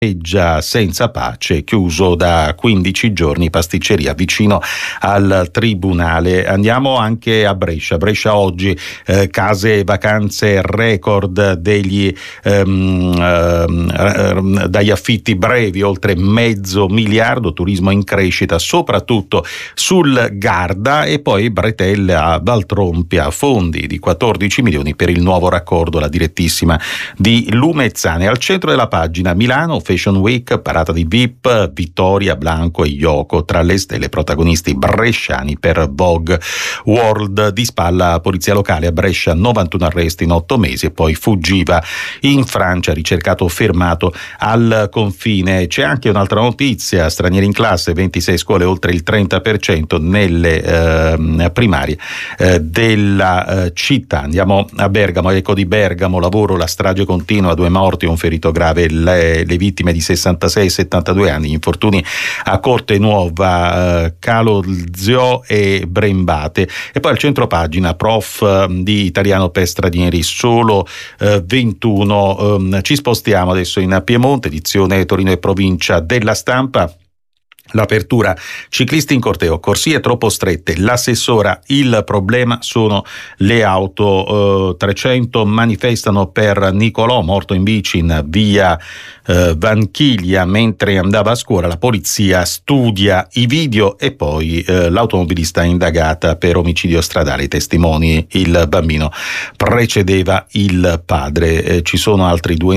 senza pace, chiuso da 15 giorni, pasticceria vicino al tribunale. Andiamo anche a Brescia. Brescia oggi, case e vacanze record dagli affitti brevi, oltre $500 milioni, turismo in crescita soprattutto sul Garda, e poi bretelle a Valtrompia, fondi di 14 milioni per il nuovo raccordo, la direttissima di Lumezzane. Al centro della pagina Milano, Fashion Week, parata di VIP, Vittoria, Blanco e Yoko tra le stelle, protagonisti bresciani per Vogue World. Di spalla polizia locale a Brescia, 91 arresti in 8 mesi, e poi fuggiva in Francia, ricercato fermato al confine. C'è anche un'altra notizia: stranieri in classe, 26 scuole, oltre il 30% nelle primarie della città. Andiamo a Bergamo, Eco di Bergamo, lavoro, la strage continua, 2 morti, un ferito grave, le vittime di 66 e 72 anni, infortuni a Corte Nuova, Calolzio e Brembate. E poi al centro pagina, prof di italiano per stranieri, solo 21. Ci spostiamo adesso in Piemonte, edizione Torino e provincia della Stampa. L'apertura, ciclisti in corteo, corsie troppo strette, l'assessora, il problema sono le auto. 300 manifestano per Nicolò, morto in bici in via Vanchiglia mentre andava a scuola. La polizia studia i video, e poi l'automobilista indagata per omicidio stradale. I testimoni: il bambino precedeva il padre. Ci sono altri due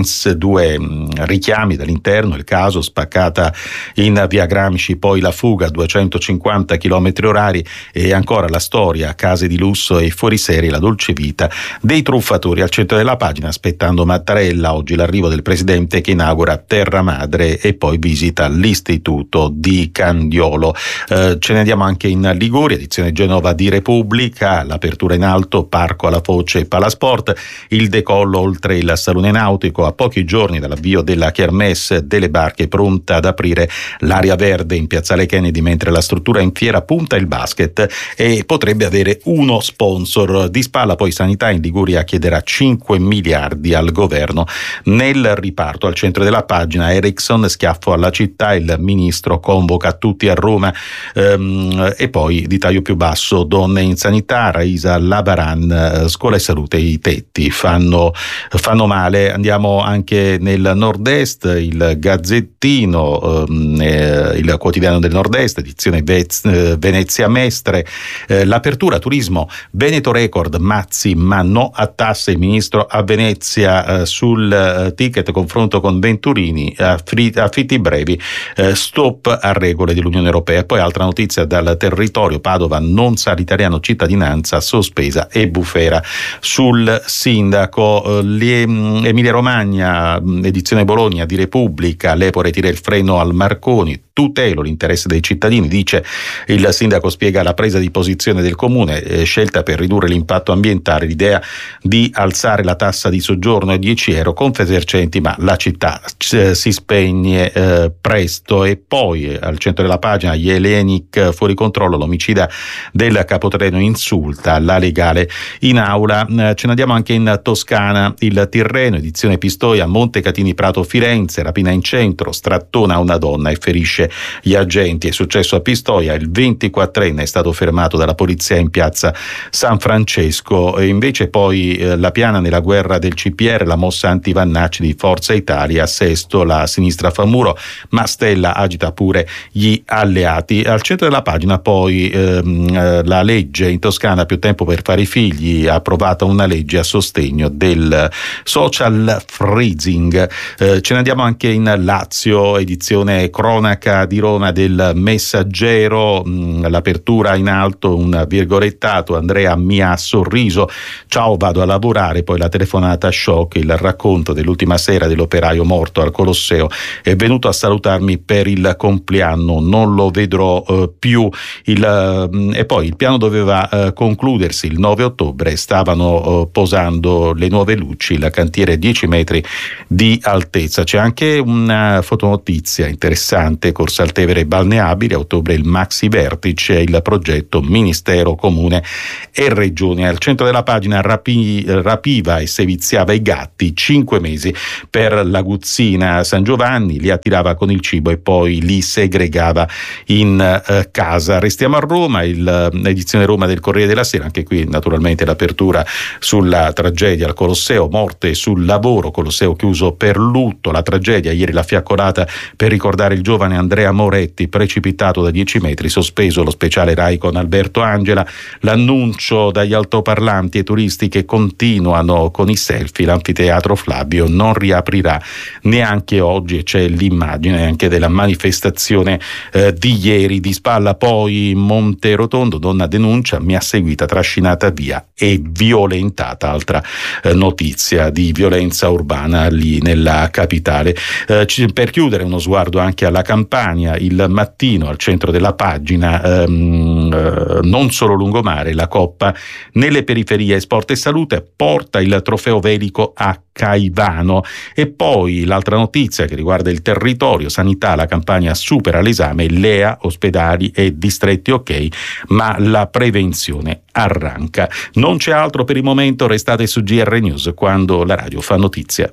richiami dall'interno, il caso, spaccata in via Gramsci, poi la fuga a 250 km/h, e ancora la storia, case di lusso e fuoriserie, la dolce vita dei truffatori. Al centro della pagina, aspettando Mattarella, oggi l'arrivo del presidente che inaugura Terra Madre e poi visita l'istituto di Candiolo. Ce ne andiamo anche in Liguria, edizione Genova di Repubblica, l'apertura in alto, Parco alla Foce e Palasport, il decollo oltre il salone nautico, a pochi giorni dall'avvio della Kermesse delle barche, pronta ad aprire l'area verde in piazzale Kennedy, mentre la struttura in fiera punta il basket e potrebbe avere uno sponsor. Di spalla poi sanità, in Liguria chiederà 5 miliardi al governo nel riparto. Al centro della pagina, Ericsson, schiaffo alla città, il ministro convoca tutti a Roma. E poi di taglio più basso, donne in sanità, Raisa Lavaran, scuola e salute, i tetti fanno male. Andiamo anche nel nord-est, il Gazzettino, il quotidiano del nord-est, edizione Venezia Mestre, l'apertura, turismo, Veneto record, Mazzi ma no a tasse, il ministro a Venezia sul ticket, confronto con Venturini, affitti brevi, stop a regole dell'Unione Europea. Poi altra notizia dal territorio, Padova, non sanitariano, cittadinanza sospesa, e bufera sul sindaco. Emilia Romagna, edizione Bologna di Repubblica, l'Epore tira il freno al Marconi, tutelo l'interesse dei cittadini, dice il sindaco, spiega la presa di posizione del comune, scelta per ridurre l'impatto ambientale, l'idea di alzare la tassa di soggiorno a 10 euro, Confesercenti, ma la città si spegne presto. E poi al centro della pagina, Jelinek fuori controllo, l'omicida del capotreno insulta la legale in aula. Ce ne andiamo anche in Toscana, il Tirreno, edizione Pistoia, Montecatini Prato Firenze, rapina in centro, strattona una donna e ferisce gli agenti. È successo a Pistoia, il 24enne è stato fermato dalla polizia in piazza San Francesco. E invece poi la piana nella guerra del CPR, la mossa anti-Vannacci di Forza Italia, Sesto la sinistra fa muro, ma Stella agita pure gli alleati. Al centro della pagina poi la legge in Toscana, più tempo per fare i figli, ha approvato una legge a sostegno del social freezing. Ce ne andiamo anche in Lazio, edizione cronaca di Roma del Messaggero, l'apertura in alto, un virgolettato, Andrea mi ha sorriso, ciao vado a lavorare, poi la telefonata shock, il racconto dell'ultima sera dell'operaio morto al Colosseo, è venuto a salutarmi per il compleanno, non lo vedrò più. E poi il piano doveva concludersi il 9 ottobre, stavano posando le nuove luci, il cantiere 10 metri di altezza. C'è anche una fotonotizia interessante, Corsa al Tevere balneabile, a ottobre il Maxi Vertice, il progetto Ministero, Comune e Regione. Al centro della pagina, rapiva e seviziava i gatti, 5 mesi per l'aguzzino Messina San Giovanni, li attirava con il cibo e poi li segregava in casa. Restiamo a Roma, l'edizione Roma del Corriere della Sera, anche qui naturalmente l'apertura sulla tragedia al Colosseo, morte sul lavoro, Colosseo chiuso per lutto, la tragedia, ieri la fiaccolata per ricordare il giovane Andrea Moretti precipitato da 10 metri, sospeso lo speciale Rai con Alberto Angela, l'annuncio dagli altoparlanti ai turisti che continuano con i selfie, l'anfiteatro Flavio non riaprirà neanche oggi, e c'è l'immagine anche della manifestazione di ieri. Di spalla poi Monterotondo, donna denuncia, mi ha seguita, trascinata via e violentata, altra notizia di violenza urbana lì nella capitale. Per chiudere uno sguardo anche alla Campania, il Mattino al centro della pagina, non solo lungomare, la Coppa nelle periferie, sport e salute porta il trofeo velico a Caivano. E poi l'altra notizia che riguarda il territorio, sanità, la Campania supera l'esame, LEA, ospedali e distretti ok, ma la prevenzione arranca. Non c'è altro per il momento, restate su GR News quando la radio fa notizia.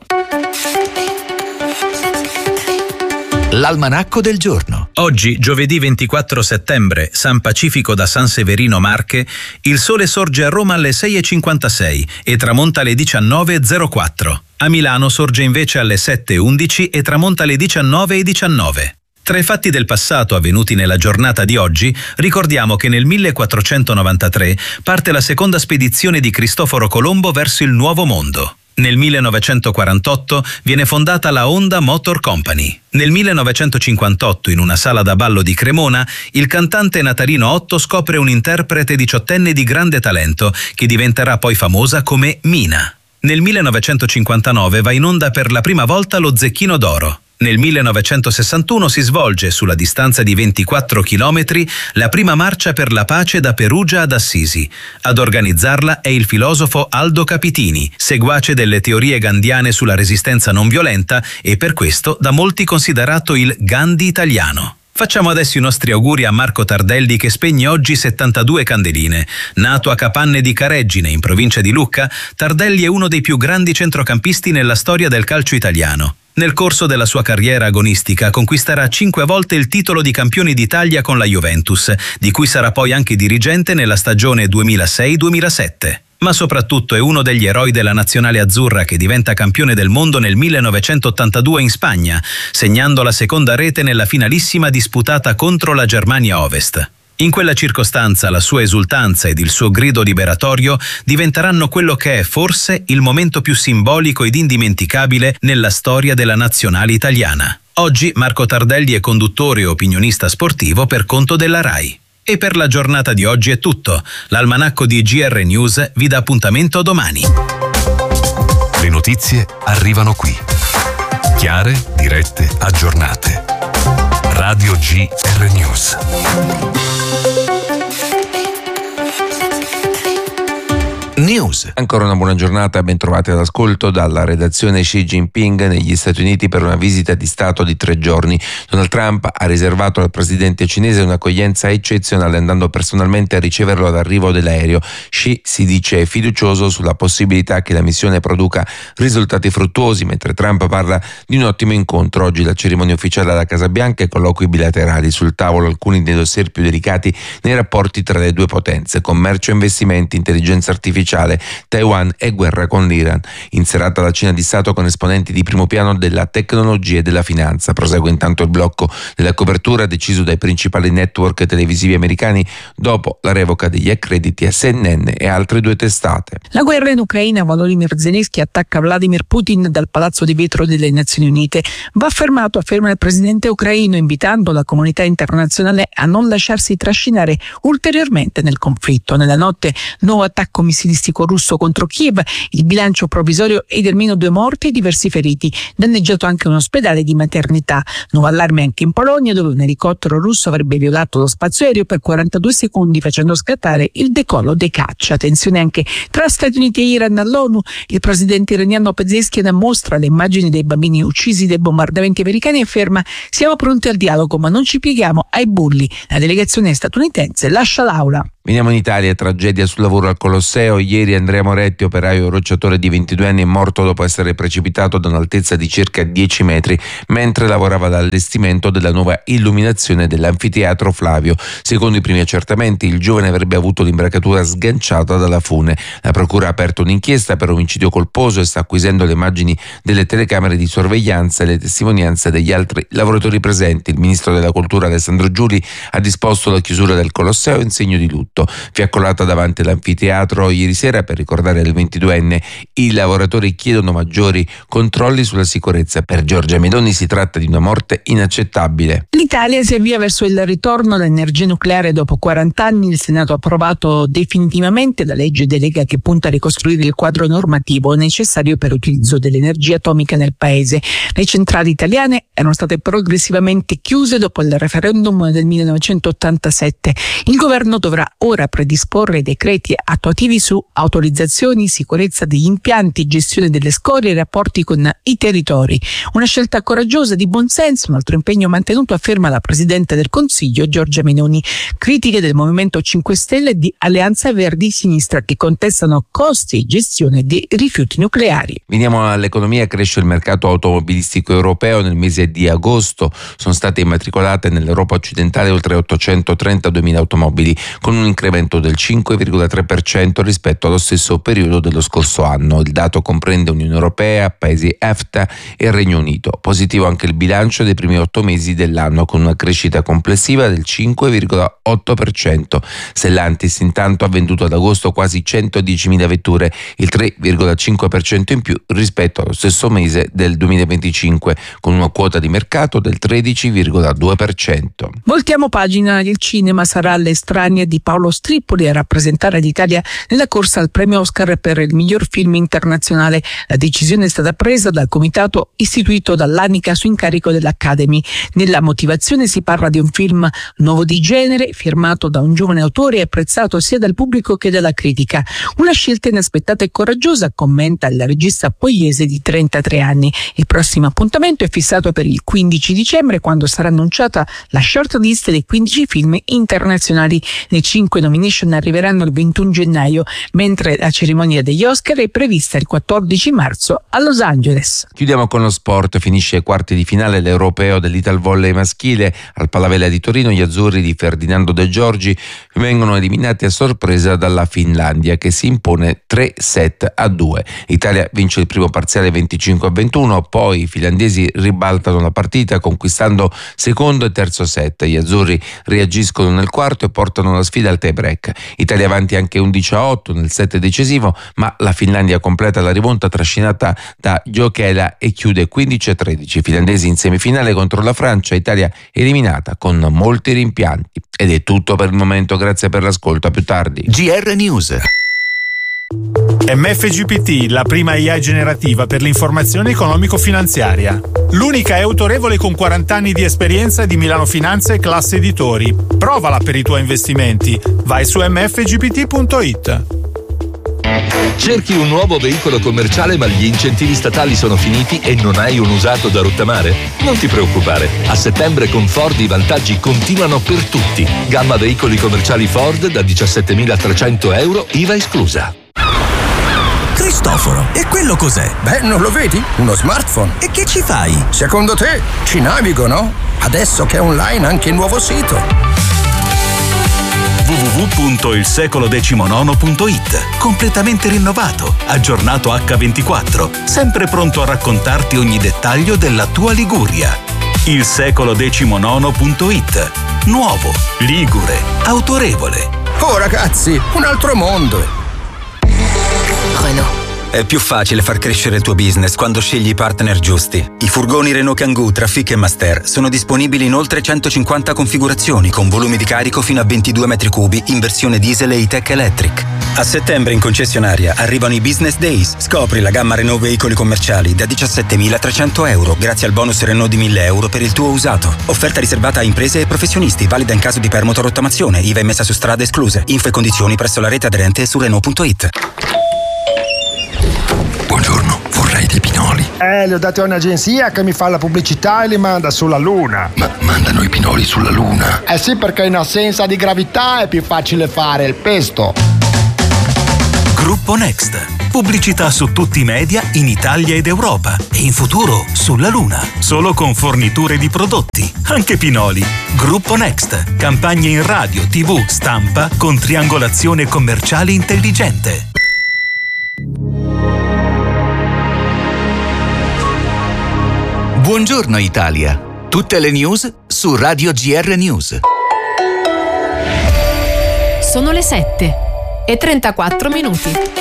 L'almanacco del giorno. Oggi, giovedì 24 settembre, San Pacifico da San Severino Marche, il sole sorge a Roma alle 6:56 e tramonta alle 19:04. A Milano sorge invece alle 7:11 e tramonta alle 19:19. Tra i fatti del passato avvenuti nella giornata di oggi, ricordiamo che nel 1493 parte la seconda spedizione di Cristoforo Colombo verso il Nuovo Mondo. Nel 1948 viene fondata la Honda Motor Company. Nel 1958, in una sala da ballo di Cremona, il cantante Natalino Otto scopre un interprete diciottenne di grande talento che diventerà poi famosa come Mina. Nel 1959 va in onda per la prima volta lo Zecchino d'Oro. Nel 1961 si svolge, sulla distanza di 24 chilometri, la prima marcia per la pace da Perugia ad Assisi. Ad organizzarla è il filosofo Aldo Capitini, seguace delle teorie gandhiane sulla resistenza non violenta e per questo da molti considerato il Gandhi italiano. Facciamo adesso i nostri auguri a Marco Tardelli che spegne oggi 72 candeline. Nato a Capanne di Careggine, in provincia di Lucca, Tardelli è uno dei più grandi centrocampisti nella storia del calcio italiano. Nel corso della sua carriera agonistica conquisterà 5 volte il titolo di campione d'Italia con la Juventus, di cui sarà poi anche dirigente nella stagione 2006-2007. Ma soprattutto è uno degli eroi della nazionale azzurra che diventa campione del mondo nel 1982 in Spagna, segnando la seconda rete nella finalissima disputata contro la Germania Ovest. In quella circostanza la sua esultanza ed il suo grido liberatorio diventeranno quello che è forse il momento più simbolico ed indimenticabile nella storia della nazionale italiana. Oggi Marco Tardelli è conduttore e opinionista sportivo per conto della Rai. E per la giornata di oggi è tutto. L'almanacco di GR News vi dà appuntamento domani. Le notizie arrivano qui. Chiare, dirette, aggiornate. Radio GR News. News. Ancora una buona giornata, ben trovati all'ascolto dalla redazione. Xi Jinping negli Stati Uniti per una visita di Stato di 3 giorni. Donald Trump ha riservato al presidente cinese un'accoglienza eccezionale andando personalmente a riceverlo all'arrivo dell'aereo. Xi si dice fiducioso sulla possibilità che la missione produca risultati fruttuosi, mentre Trump parla di un ottimo incontro. Oggi la cerimonia ufficiale alla Casa Bianca e colloqui bilaterali. Sul tavolo alcuni dei dossier più delicati nei rapporti tra le due potenze: commercio e investimenti, intelligenza artificiale, Taiwan e guerra con l'Iran. In serata la cena di Stato con esponenti di primo piano della tecnologia e della finanza. Prosegue intanto il blocco della copertura deciso dai principali network televisivi americani dopo la revoca degli accrediti a CNN e altre 2 testate. La guerra in Ucraina, Volodymyr Zelensky attacca Vladimir Putin dal Palazzo di Vetro delle Nazioni Unite. Va fermato, afferma il presidente ucraino, invitando la comunità internazionale a non lasciarsi trascinare ulteriormente nel conflitto. Nella notte, nuovo attacco missilistico russo contro Kiev, il bilancio provvisorio è di almeno 2 morti e diversi feriti, danneggiato anche un ospedale di maternità. Nuovo allarme anche in Polonia, dove un elicottero russo avrebbe violato lo spazio aereo per 42 secondi facendo scattare il decollo dei caccia. Tensione anche tra Stati Uniti e Iran all'ONU. Il presidente iraniano Pezeshkian mostra le immagini dei bambini uccisi dai bombardamenti americani e afferma: siamo pronti al dialogo ma non ci pieghiamo ai bulli. La delegazione statunitense lascia l'aula. Veniamo in Italia, tragedia sul lavoro al Colosseo. Ieri Andrea Moretti, operaio rocciatore di 22 anni, è morto dopo essere precipitato da un'altezza di circa 10 metri mentre lavorava all'allestimento della nuova illuminazione dell'anfiteatro Flavio. Secondo i primi accertamenti, il giovane avrebbe avuto l'imbracatura sganciata dalla fune. La procura ha aperto un'inchiesta per omicidio colposo e sta acquisendo le immagini delle telecamere di sorveglianza e le testimonianze degli altri lavoratori presenti. Il ministro della Cultura Alessandro Giuli ha disposto la chiusura del Colosseo in segno di lutto. Fiaccolata davanti all'anfiteatro ieri sera per ricordare il 22enne. I lavoratori chiedono maggiori controlli sulla sicurezza. Per Giorgia Meloni si tratta di una morte inaccettabile. L'Italia si avvia verso il ritorno all'energia nucleare dopo 40 anni. Il Senato ha approvato definitivamente la legge delega che punta a ricostruire il quadro normativo necessario per l'utilizzo dell'energia atomica nel paese. Le centrali italiane erano state progressivamente chiuse dopo il referendum del 1987. Il governo dovrà ora predisporre decreti attuativi su autorizzazioni, sicurezza degli impianti, gestione delle scorie e rapporti con i territori. Una scelta coraggiosa, di buonsenso, un altro impegno mantenuto, afferma la Presidente del Consiglio Giorgia Meloni. Critiche del Movimento 5 Stelle e di Alleanza Verdi Sinistra che contestano costi e gestione dei rifiuti nucleari. Veniamo all'economia. Cresce il mercato automobilistico europeo. Nel mese di agosto sono state immatricolate nell'Europa occidentale oltre 832.000 automobili, con un incremento del 5,3% rispetto allo stesso periodo dello scorso anno. Il dato comprende Unione Europea, Paesi EFTA e Regno Unito. Positivo anche il bilancio dei primi 8 mesi dell'anno, con una crescita complessiva del 5,8%. Stellantis intanto ha venduto ad agosto quasi 110.000 vetture, il 3,5% in più rispetto allo stesso mese del 2025, con una quota di mercato del 13,2%. Voltiamo pagina. Il cinema sarà all'Estranea di Paolo Strippoli a rappresentare l'Italia nella corsa al premio Oscar per il miglior film internazionale. La decisione è stata presa dal comitato istituito dall'ANICA su incarico dell'Academy. Nella motivazione si parla di un film nuovo di genere, firmato da un giovane autore e apprezzato sia dal pubblico che dalla critica. Una scelta inaspettata e coraggiosa, commenta il regista pugliese di 33 anni. Il prossimo appuntamento è fissato per il 15 dicembre, quando sarà annunciata la shortlist dei 15 film internazionali. Le 5 nomination arriveranno il 21 gennaio, mentre la cerimonia degli Oscar è prevista il 14 marzo a Los Angeles. Chiudiamo con lo sport. Finisce ai quarti di finale l'europeo dell'Italvolley maschile. Al Palavella di Torino gli azzurri di Ferdinando De Giorgi vengono eliminati a sorpresa dalla Finlandia, che si impone 3-2. L'Italia vince il primo parziale 25-21, poi i finlandesi ribaltano la partita conquistando secondo e terzo set. Gli azzurri reagiscono nel quarto e portano la sfida al tie break. Italia avanti anche 11-8 nel set decisivo, ma la Finlandia completa la rimonta trascinata da Jokela e chiude 15-13. I finlandesi in semifinale contro la Francia. Italia eliminata con molti rimpianti. Ed è tutto per il momento, grazie per l'ascolto, a più tardi. GR News. MFGPT, la prima AI generativa per l'informazione economico-finanziaria. L'unica è autorevole con 40 anni di esperienza di Milano Finanza e Classe Editori. Provala per i tuoi investimenti. Vai su mfgpt.it. Cerchi un nuovo veicolo commerciale ma gli incentivi statali sono finiti e non hai un usato da rottamare? Non ti preoccupare, a settembre con Ford i vantaggi continuano per tutti. Gamma veicoli commerciali Ford da 17.300 euro, IVA esclusa. Cristoforo, e quello cos'è? Beh, non lo vedi? Uno smartphone. E che ci fai? Secondo te ci navigo, no? Adesso che è online anche il nuovo sito. www.ilsecolodecimonono.it. Completamente rinnovato, aggiornato H24, sempre pronto a raccontarti ogni dettaglio della tua Liguria. Ilsecolodecimonono.it. Nuovo, ligure, autorevole. Oh ragazzi, un altro mondo. Renault. È più facile far crescere il tuo business quando scegli i partner giusti. I furgoni Renault Kangoo, Trafic e Master sono disponibili in oltre 150 configurazioni con volumi di carico fino a 22 metri cubi in versione diesel e E-Tech Electric. A settembre in concessionaria arrivano i Business Days. Scopri la gamma Renault veicoli commerciali da 17.300 euro grazie al bonus Renault di 1.000 euro per il tuo usato. Offerta riservata a imprese e professionisti, valida in caso di permuta o rottamazione, IVA emessa su strade escluse. Info e condizioni presso la rete aderente su Renault.it. Buongiorno, vorrei vorrei dei pinoli. Li ho dati a un'agenzia che mi fa la pubblicità e li manda sulla Luna. Ma mandano i pinoli sulla Luna? Sì, perché in assenza di gravità è più facile fare il pesto. Gruppo Next. Pubblicità su tutti i media in Italia ed Europa e in futuro sulla Luna. Solo con forniture di prodotti, anche pinoli. Gruppo Next. Campagne in radio, TV, stampa con triangolazione commerciale intelligente. Buongiorno Italia. Tutte le news su Radio GR News. Sono le 7:34.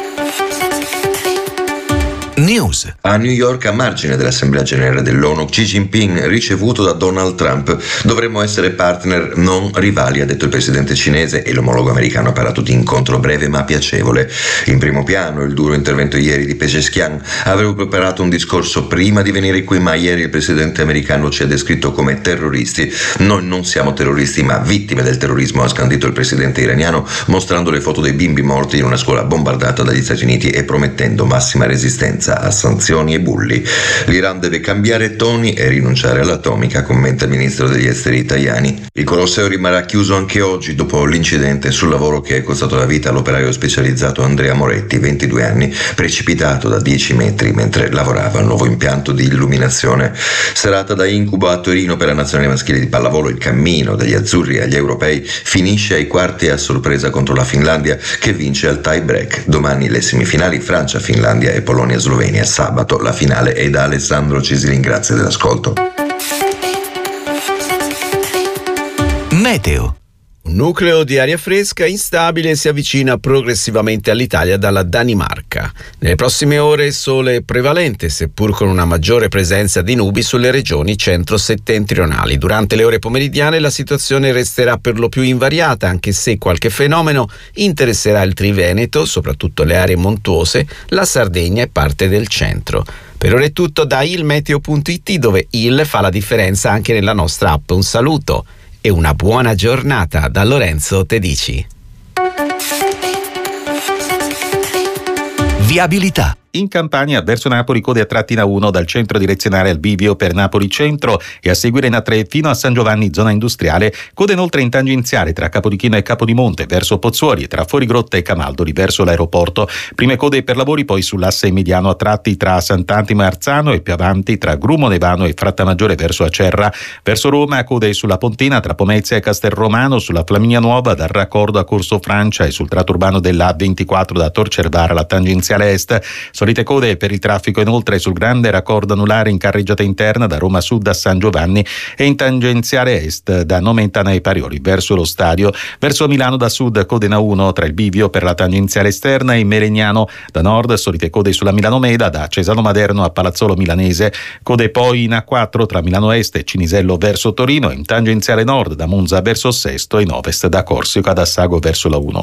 News. A New York, a margine dell'Assemblea Generale dell'ONU, Xi Jinping ricevuto da Donald Trump. Dovremmo essere partner, non rivali, ha detto il presidente cinese, e l'omologo americano ha parlato di incontro breve ma piacevole. In primo piano il duro intervento ieri di Pezeshkian. Avevo preparato un discorso prima di venire qui, ma ieri il presidente americano ci ha descritto come terroristi. Noi non siamo terroristi ma vittime del terrorismo, ha scandito il presidente iraniano, mostrando le foto dei bimbi morti in una scuola bombardata dagli Stati Uniti e promettendo massima resistenza a sanzioni e bulli. L'Iran deve cambiare toni e rinunciare all'atomica, commenta il ministro degli esteri italiani. Il Colosseo rimarrà chiuso anche oggi dopo l'incidente sul lavoro che è costato la vita all'operaio specializzato Andrea Moretti, 22 anni, precipitato da 10 metri mentre lavorava al nuovo impianto di illuminazione. Serata da incubo a Torino per la nazionale maschile di pallavolo. Il cammino dagli azzurri agli europei finisce ai quarti a sorpresa contro la Finlandia, che vince al tie break. Domani le semifinali Francia, Finlandia e Polonia, Slovenia. Sabato la finale è da Alessandro Cisilin. Grazie dell'ascolto. Meteo. Un nucleo di aria fresca instabile si avvicina progressivamente all'Italia dalla Danimarca. Nelle prossime ore sole prevalente, seppur con una maggiore presenza di nubi sulle regioni centro-settentrionali. Durante le ore pomeridiane la situazione resterà per lo più invariata, anche se qualche fenomeno interesserà il Triveneto, soprattutto le aree montuose, la Sardegna e parte del centro. Per ora è tutto da ilmeteo.it, dove il fa la differenza anche nella nostra app. Un saluto e una buona giornata da Lorenzo Tedici. Viabilità. In Campania, verso Napoli, code a tratti in A1 dal centro direzionale al bivio per Napoli Centro e a seguire in A3 fino a San Giovanni, zona industriale, code inoltre in tangenziale tra Capodichino e Capodimonte verso Pozzuoli e tra Fuorigrotta e Camaldoli verso l'aeroporto. Prime code per lavori poi sull'asse mediano a tratti tra Sant'Antimo e Arzano e più avanti tra Grumo Nevano e Frattamaggiore verso Acerra. Verso Roma, code sulla Pontina tra Pomezia e Castelromano, sulla Flaminia Nuova dal raccordo a Corso Francia e sul tratto urbano della A24 da Tor Cervara alla tangenziale est. Solite code per il traffico inoltre sul grande raccordo anulare in carreggiata interna da Roma Sud a San Giovanni e in tangenziale est da Nomentana ai Parioli verso lo stadio. Verso Milano da sud code in A1 tra il bivio per la tangenziale esterna e Melegnano. Da nord solite code sulla Milano Meda da Cesano Maderno a Palazzolo Milanese. Code poi in A4 tra Milano Est e Cinisello verso Torino, in tangenziale nord da Monza verso Sesto e in ovest da Corsica ad Assago verso la 1.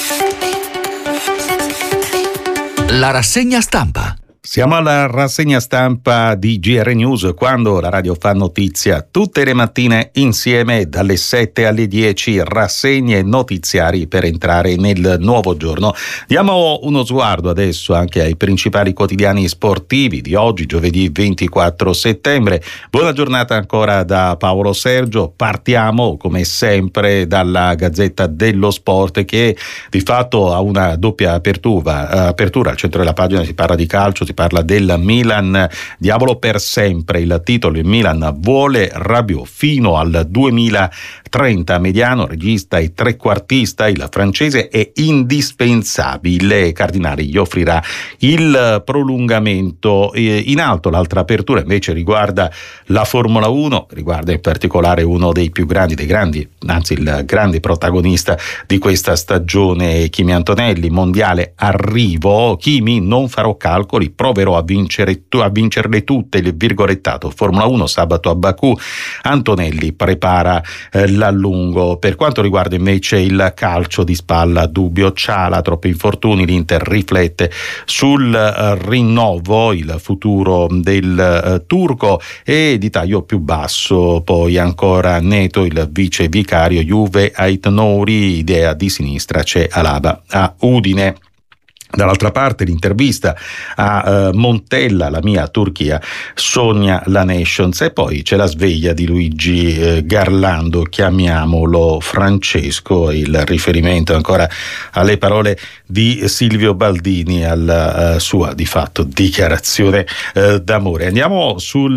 La rassegna stampa. Siamo alla rassegna stampa di GR News, quando la radio fa notizia tutte le mattine insieme dalle 7 alle 10, rassegne notiziari per entrare nel nuovo giorno. Diamo uno sguardo adesso anche ai principali quotidiani sportivi di oggi, giovedì 24 settembre. Buona giornata ancora da Paolo Sergio. Partiamo come sempre dalla Gazzetta dello Sport, che di fatto ha una doppia apertura. Al centro della pagina si parla di calcio, si parla del Milan, diavolo per sempre il titolo. Il Milan vuole Rabiot fino al 2030, mediano, regista e trequartista, il francese è indispensabile. Cardinali gli offrirà il prolungamento. In alto l'altra apertura invece riguarda la Formula 1, riguarda in particolare uno dei più grandi, anzi il grande protagonista di questa stagione, Kimi Antonelli. Mondiale arrivo, Kimi, non farò calcoli, proverò a vincerle tutte, il virgolettato. Formula 1 sabato a Baku, Antonelli prepara l'allungo. Per quanto riguarda invece il calcio di spalla, dubbio Ciala, troppi infortuni, l'Inter riflette sul rinnovo, il futuro del turco, e di taglio più basso poi ancora Neto, il vice vicario, Juve Ait Nouri, idea di sinistra, c'è Alaba a Udine. Dall'altra parte l'intervista a Montella, la mia Turchia sogna la Nations, e poi c'è la sveglia di Luigi Garlando, chiamiamolo Francesco, il riferimento ancora alle parole di Silvio Baldini, alla sua di fatto dichiarazione d'amore. Andiamo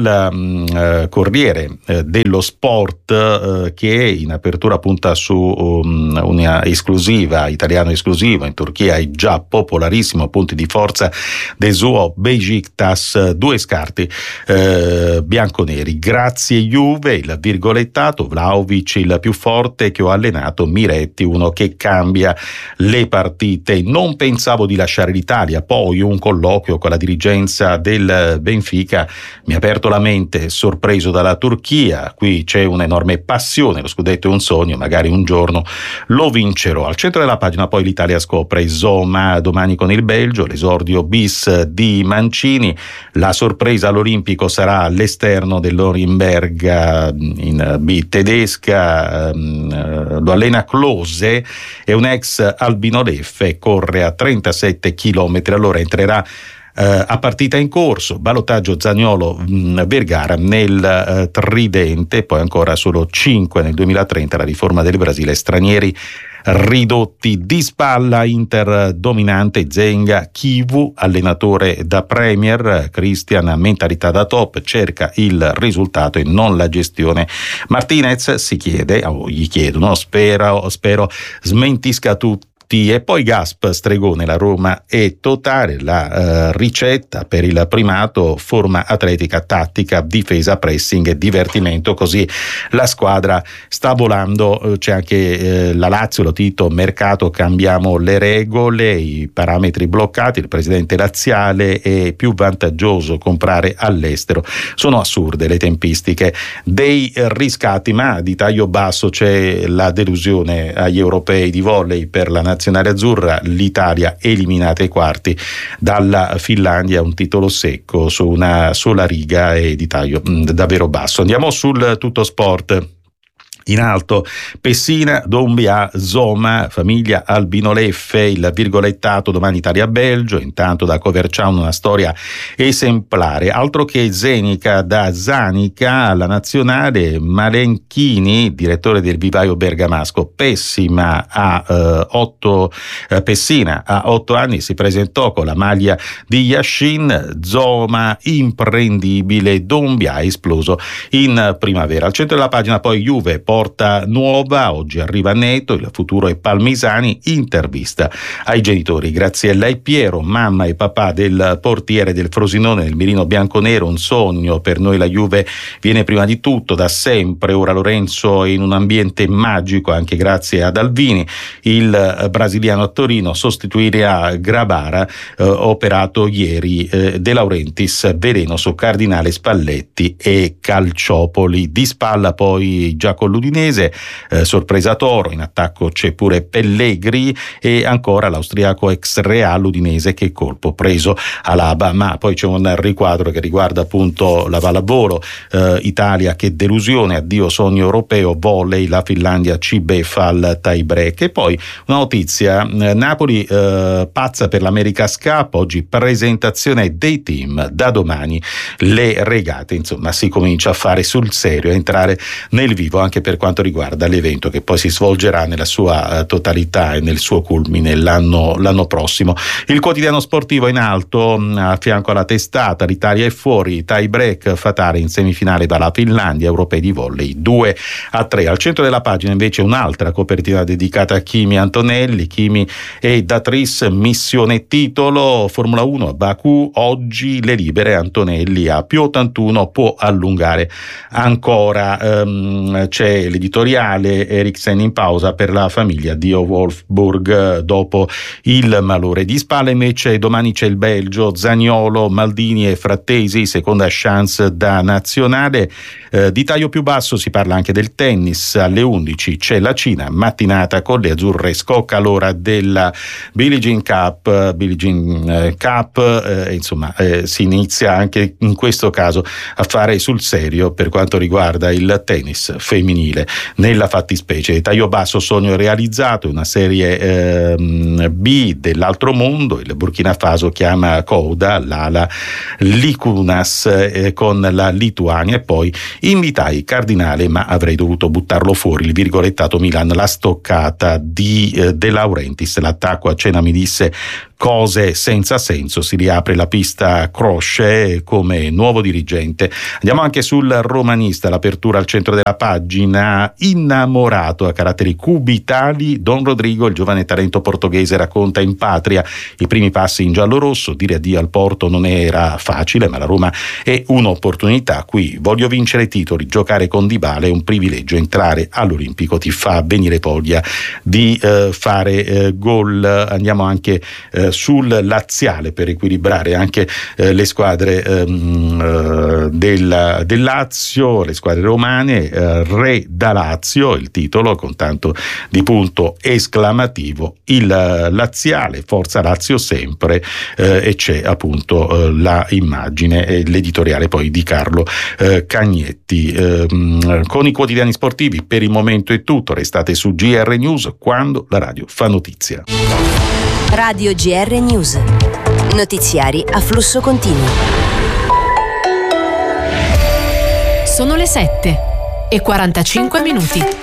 sul Corriere dello Sport, che in apertura punta su una esclusiva, italiano esclusivo, in Turchia è già popolarissimo, punti di forza del suo Beşiktaş, 2 scarti bianconeri. Grazie Juve, il virgolettato, Vlahovic il più forte che ho allenato, Miretti uno che cambia le partite. Non pensavo di lasciare l'Italia, poi un colloquio con la dirigenza del Benfica mi ha aperto la mente, sorpreso dalla Turchia, qui c'è un'enorme passione, lo scudetto è un sogno, magari un giorno lo vincerò. Al centro della pagina poi l'Italia scopre Zoma domani con il Belgio, l'esordio bis di Mancini, la sorpresa all'Olimpico sarà l'esterno dell'Orimberga in B tedesca, lo allena Klose, è un ex Albino Leffe, corre a 37 km all'ora, entrerà a partita in corso, ballottaggio Zaniolo-Vergara nel tridente, poi ancora solo 5 nel 2030, la riforma del Brasile, stranieri ridotti. Di spalla Inter dominante, Zenga, Chivu, allenatore da Premier, Christian mentalità da top, cerca il risultato e non la gestione. Martinez si chiede, gli chiedono, spero smentisca tutti. E poi Gasp, stregone, la Roma è totale, la ricetta per il primato, forma atletica, tattica, difesa, pressing e divertimento, così la squadra sta volando. C'è anche la Lazio, lo Tito, mercato, cambiamo le regole, i parametri bloccati, il presidente laziale, è più vantaggioso comprare all'estero, sono assurde le tempistiche dei riscatti, ma di taglio basso c'è la delusione agli europei di volley per la nazionale azzurra, l'Italia eliminata ai quarti dalla Finlandia, un titolo secco su una sola riga e di taglio davvero basso. Andiamo sul Tutto Sport. In alto Pessina, Dombia, Zoma, famiglia Albino Leffe, il virgolettato domani Italia-Belgio, intanto da Coverciano una storia esemplare, altro che Zenica, da Zanica alla nazionale, Malenchini, direttore del vivaio bergamasco, Pessina a 8 anni si presentò con la maglia di Yashin, Zoma imprendibile, Dombia ha esploso in primavera. Al centro della pagina poi Juve, porta nuova, oggi arriva Neto, il futuro è Palmisani, intervista ai genitori, Graziella e Piero, mamma e papà del portiere del Frosinone nel mirino bianconero, un sogno per noi, la Juve viene prima di tutto, da sempre, ora Lorenzo è in un ambiente magico anche grazie ad Alvini, il brasiliano a Torino sostituirà Grabara, operato ieri De Laurentiis, veleno su Cardinale, Spalletti e Calciopoli. Di spalla poi già con l'Udinese, sorpresa Toro, in attacco c'è pure Pellegri e ancora l'austriaco ex Real Udinese, che colpo preso Alaba, ma poi c'è un riquadro che riguarda appunto la pallavolo, Italia che delusione, addio sogno europeo, volley, la Finlandia ci beffa al tie break. E poi una notizia, Napoli pazza per l'America's Cup, oggi presentazione dei team, da domani le regate, insomma si comincia a fare sul serio, a entrare nel vivo anche per quanto riguarda l'evento che poi si svolgerà nella sua totalità e nel suo culmine l'anno prossimo. Il quotidiano sportivo in alto, a fianco alla testata, l'Italia è fuori, tie break fatale in semifinale dalla Finlandia, europei di volley 2-3. Al centro della pagina invece un'altra copertina dedicata a Kimi Antonelli, Kimi è da Tris, missione titolo, Formula 1 a Baku, oggi le libere, Antonelli a più 81 può allungare ancora. C'è l'editoriale Eriksen in pausa per la famiglia di Wolfsburg dopo il malore. Di spalla invece domani c'è il Belgio, Zaniolo, Maldini e Frattesi, seconda chance da nazionale. Di taglio più basso si parla anche del tennis, alle 11 c'è la Cina, mattinata con le azzurre, scocca l'ora della Billie Jean Cup, insomma si inizia anche in questo caso a fare sul serio per quanto riguarda il tennis femminile. civile nella fattispecie. Taglio basso, sogno realizzato, una serie B dell'altro mondo. Il Burkina Faso chiama Kouda l'ala Likunas con la Lituania, e poi invitai Cardinale ma avrei dovuto buttarlo fuori, il virgolettato Milan, la stoccata di De Laurentiis, l'attacco a cena mi disse cose senza senso, si riapre la pista Croce come nuovo dirigente. Andiamo anche sul romanista, l'apertura al centro della pagina, innamorato a caratteri cubitali, Don Rodrigo, il giovane talento portoghese, racconta in patria i primi passi in giallo-rosso. Dire addio al Porto non era facile, ma la Roma è un'opportunità. Qui voglio vincere titoli, giocare con Dybala è un privilegio, entrare all'Olimpico ti fa venire voglia di fare gol. Andiamo anche sul laziale per equilibrare anche le squadre del Lazio, le squadre romane. Re da Lazio, il titolo con tanto di punto esclamativo, il laziale, forza Lazio sempre, e c'è appunto la immagine e l'editoriale poi di Carlo Cagnetti. Con i quotidiani sportivi per il momento è tutto, restate su GR News quando la radio fa notizia. Radio GR News. Notiziari a flusso continuo. Sono le 7:45.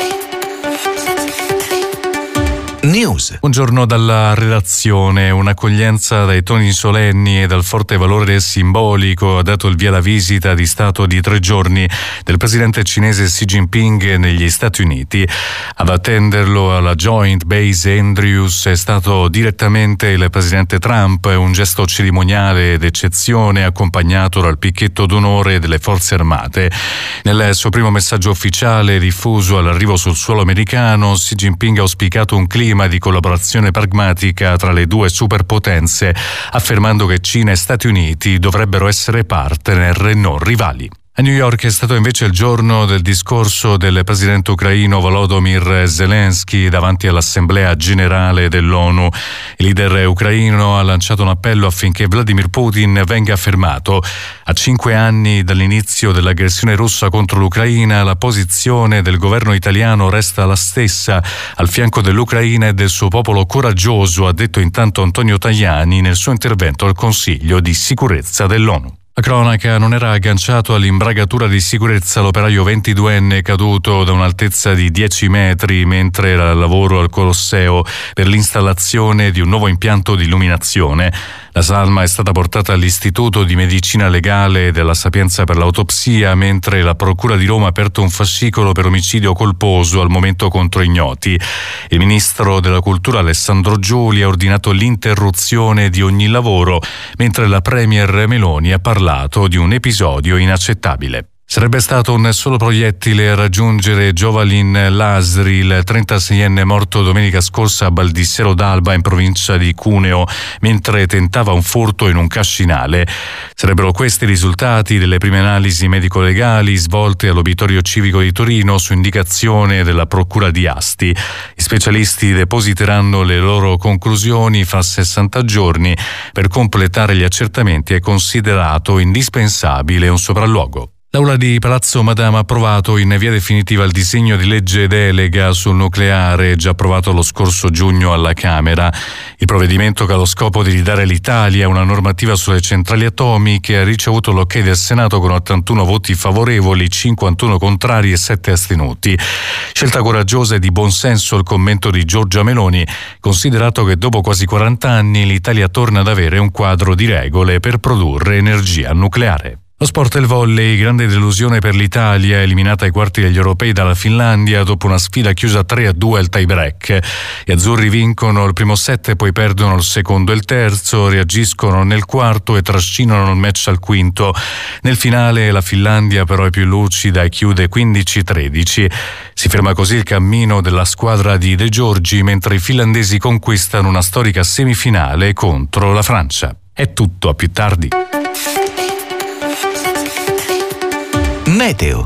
News. Buongiorno dalla redazione. Un'accoglienza dai toni solenni e dal forte valore simbolico ha dato il via alla visita di Stato di 3 giorni del presidente cinese Xi Jinping negli Stati Uniti. Ad attenderlo alla Joint Base Andrews è stato direttamente il presidente Trump, un gesto cerimoniale d'eccezione accompagnato dal picchetto d'onore delle forze armate. Nel suo primo messaggio ufficiale diffuso all'arrivo sul suolo americano, Xi Jinping ha auspicato un clima di collaborazione pragmatica tra le due superpotenze, affermando che Cina e Stati Uniti dovrebbero essere partner e non rivali. A New York è stato invece il giorno del discorso del presidente ucraino Volodymyr Zelensky davanti all'Assemblea Generale dell'ONU. Il leader ucraino ha lanciato un appello affinché Vladimir Putin venga fermato. A 5 anni dall'inizio dell'aggressione russa contro l'Ucraina, la posizione del governo italiano resta la stessa, al fianco dell'Ucraina e del suo popolo coraggioso, ha detto intanto Antonio Tajani nel suo intervento al Consiglio di sicurezza dell'ONU. La cronaca: non era agganciato all'imbragatura di sicurezza l'operaio 22enne caduto da un'altezza di 10 metri mentre era al lavoro al Colosseo per l'installazione di un nuovo impianto di illuminazione. La salma è stata portata all'Istituto di Medicina Legale della Sapienza per l'autopsia, mentre la Procura di Roma ha aperto un fascicolo per omicidio colposo, al momento contro ignoti. Il ministro della Cultura Alessandro Giuli ha ordinato l'interruzione di ogni lavoro, mentre la premier Meloni ha parlato di un episodio inaccettabile. Sarebbe stato un solo proiettile a raggiungere Jovalin Lasri, il 36enne morto domenica scorsa a Baldissero d'Alba in provincia di Cuneo, mentre tentava un furto in un cascinale. Sarebbero questi i risultati delle prime analisi medico-legali svolte all'Obitorio Civico di Torino su indicazione della Procura di Asti. I specialisti depositeranno le loro conclusioni fra 60 giorni. Per completare gli accertamenti è considerato indispensabile un sopralluogo. L'Aula di Palazzo Madama ha approvato in via definitiva il disegno di legge delega sul nucleare, già approvato lo scorso giugno alla Camera. Il provvedimento, che ha lo scopo di ridare all'Italia una normativa sulle centrali atomiche, ha ricevuto l'ok del Senato con 81 voti favorevoli, 51 contrari e 7 astenuti. Scelta coraggiosa e di buon senso il commento di Giorgia Meloni, considerato che dopo quasi 40 anni l'Italia torna ad avere un quadro di regole per produrre energia nucleare. Lo sport e il volley, grande delusione per l'Italia, eliminata ai quarti degli europei dalla Finlandia dopo una sfida chiusa 3-2 al tie-break. Gli azzurri vincono il primo set e poi perdono il secondo e il terzo, reagiscono nel quarto e trascinano il match al quinto. Nel finale la Finlandia però è più lucida e chiude 15-13. Si ferma così il cammino della squadra di De Giorgi, mentre i finlandesi conquistano una storica semifinale contro la Francia. È tutto, a più tardi. Meteo.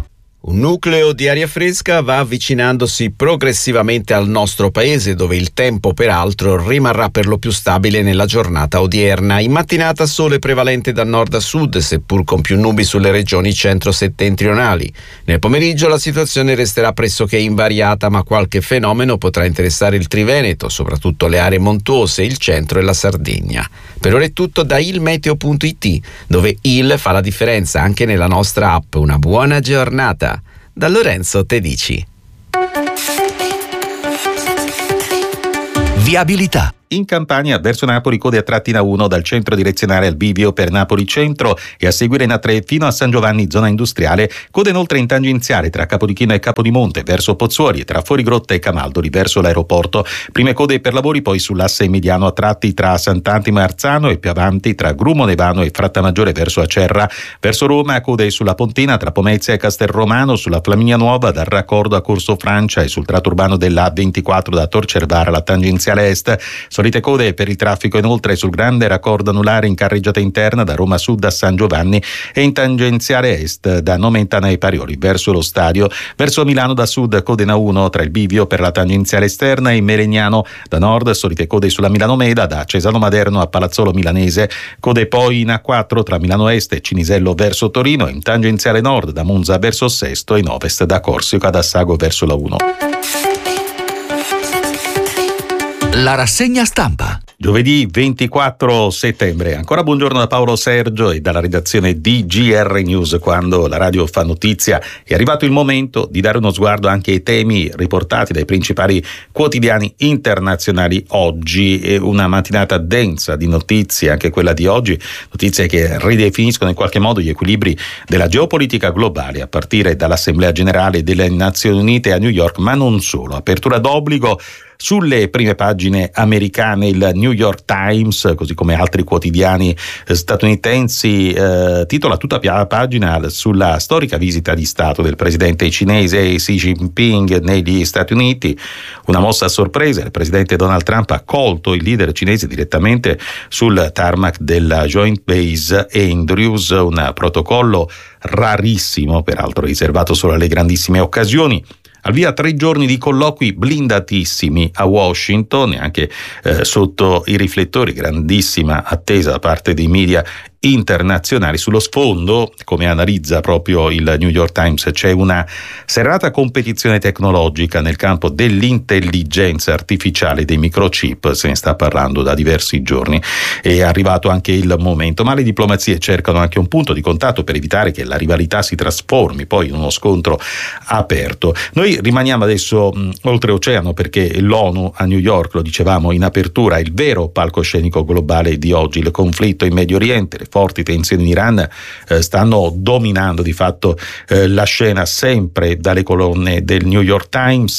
Un nucleo di aria fresca va avvicinandosi progressivamente al nostro paese, dove il tempo peraltro rimarrà per lo più stabile nella giornata odierna. In mattinata sole prevalente da nord a sud, seppur con più nubi sulle regioni centro-settentrionali. Nel pomeriggio la situazione resterà pressoché invariata, ma qualche fenomeno potrà interessare il Triveneto, soprattutto le aree montuose, il centro e la Sardegna. Per ora è tutto da ilmeteo.it, dove il fa la differenza anche nella nostra app. Una buona giornata da Lorenzo Tedici. Viabilità. In Campania, verso Napoli, code a tratti in A1 dal centro direzionale al bivio per Napoli Centro e a seguire in A3 fino a San Giovanni, zona industriale, code inoltre in tangenziale tra Capodichino e Capodimonte verso Pozzuoli e tra Fuorigrotta e Camaldoli verso l'aeroporto. Prime code per lavori poi sull'asse mediano a tratti tra Sant'Antimo e Arzano e più avanti tra Grumo Nevano e Frattamaggiore verso Acerra. Verso Roma, code sulla Pontina tra Pomezia e Castelromano, sulla Flaminia Nuova dal raccordo a Corso Francia e sul tratto urbano della A24 da Tor Cervara alla tangenziale est. Solite code per il traffico inoltre sul grande raccordo anulare in carreggiata interna da Roma Sud a San Giovanni e in tangenziale est da Nomentana e Parioli verso lo stadio. Verso Milano da sud code in A1 tra il bivio per la tangenziale esterna e Melegnano. Da nord solite code sulla Milano Meda da Cesano Maderno a Palazzolo Milanese. Code poi in A4 tra Milano Est e Cinisello verso Torino, in tangenziale nord da Monza verso Sesto e in ovest da Corsica ad Assago verso la 1. La rassegna stampa. Giovedì 24 settembre. Ancora buongiorno da Paolo Sergio e dalla redazione di GR News. Quando la radio fa notizia è arrivato il momento di dare uno sguardo anche ai temi riportati dai principali quotidiani internazionali oggi. È una mattinata densa di notizie, anche quella di oggi, notizie che ridefiniscono in qualche modo gli equilibri della geopolitica globale a partire dall'Assemblea Generale delle Nazioni Unite a New York, ma non solo. Apertura d'obbligo sulle prime pagine americane. Il New York Times, così come altri quotidiani statunitensi, titola tutta la pagina sulla storica visita di Stato del presidente cinese Xi Jinping negli Stati Uniti. Una mossa a sorpresa: il presidente Donald Trump ha accolto il leader cinese direttamente sul tarmac della Joint Base Andrews, un protocollo rarissimo, peraltro riservato solo alle grandissime occasioni. Al via 3 giorni di colloqui blindatissimi a Washington, neanche sotto i riflettori, grandissima attesa da parte dei media internazionali. Sullo sfondo, come analizza proprio il New York Times, c'è una serrata competizione tecnologica nel campo dell'intelligenza artificiale, dei microchip. Se ne sta parlando da diversi giorni, è arrivato anche il momento, ma le diplomazie cercano anche un punto di contatto per evitare che la rivalità si trasformi poi in uno scontro aperto. Noi rimaniamo adesso oltreoceano, perché l'ONU a New York, lo dicevamo in apertura, è il vero palcoscenico globale di oggi. Il conflitto in Medio Oriente, le forti tensioni in Iran stanno dominando di fatto la scena. Sempre dalle colonne del New York Times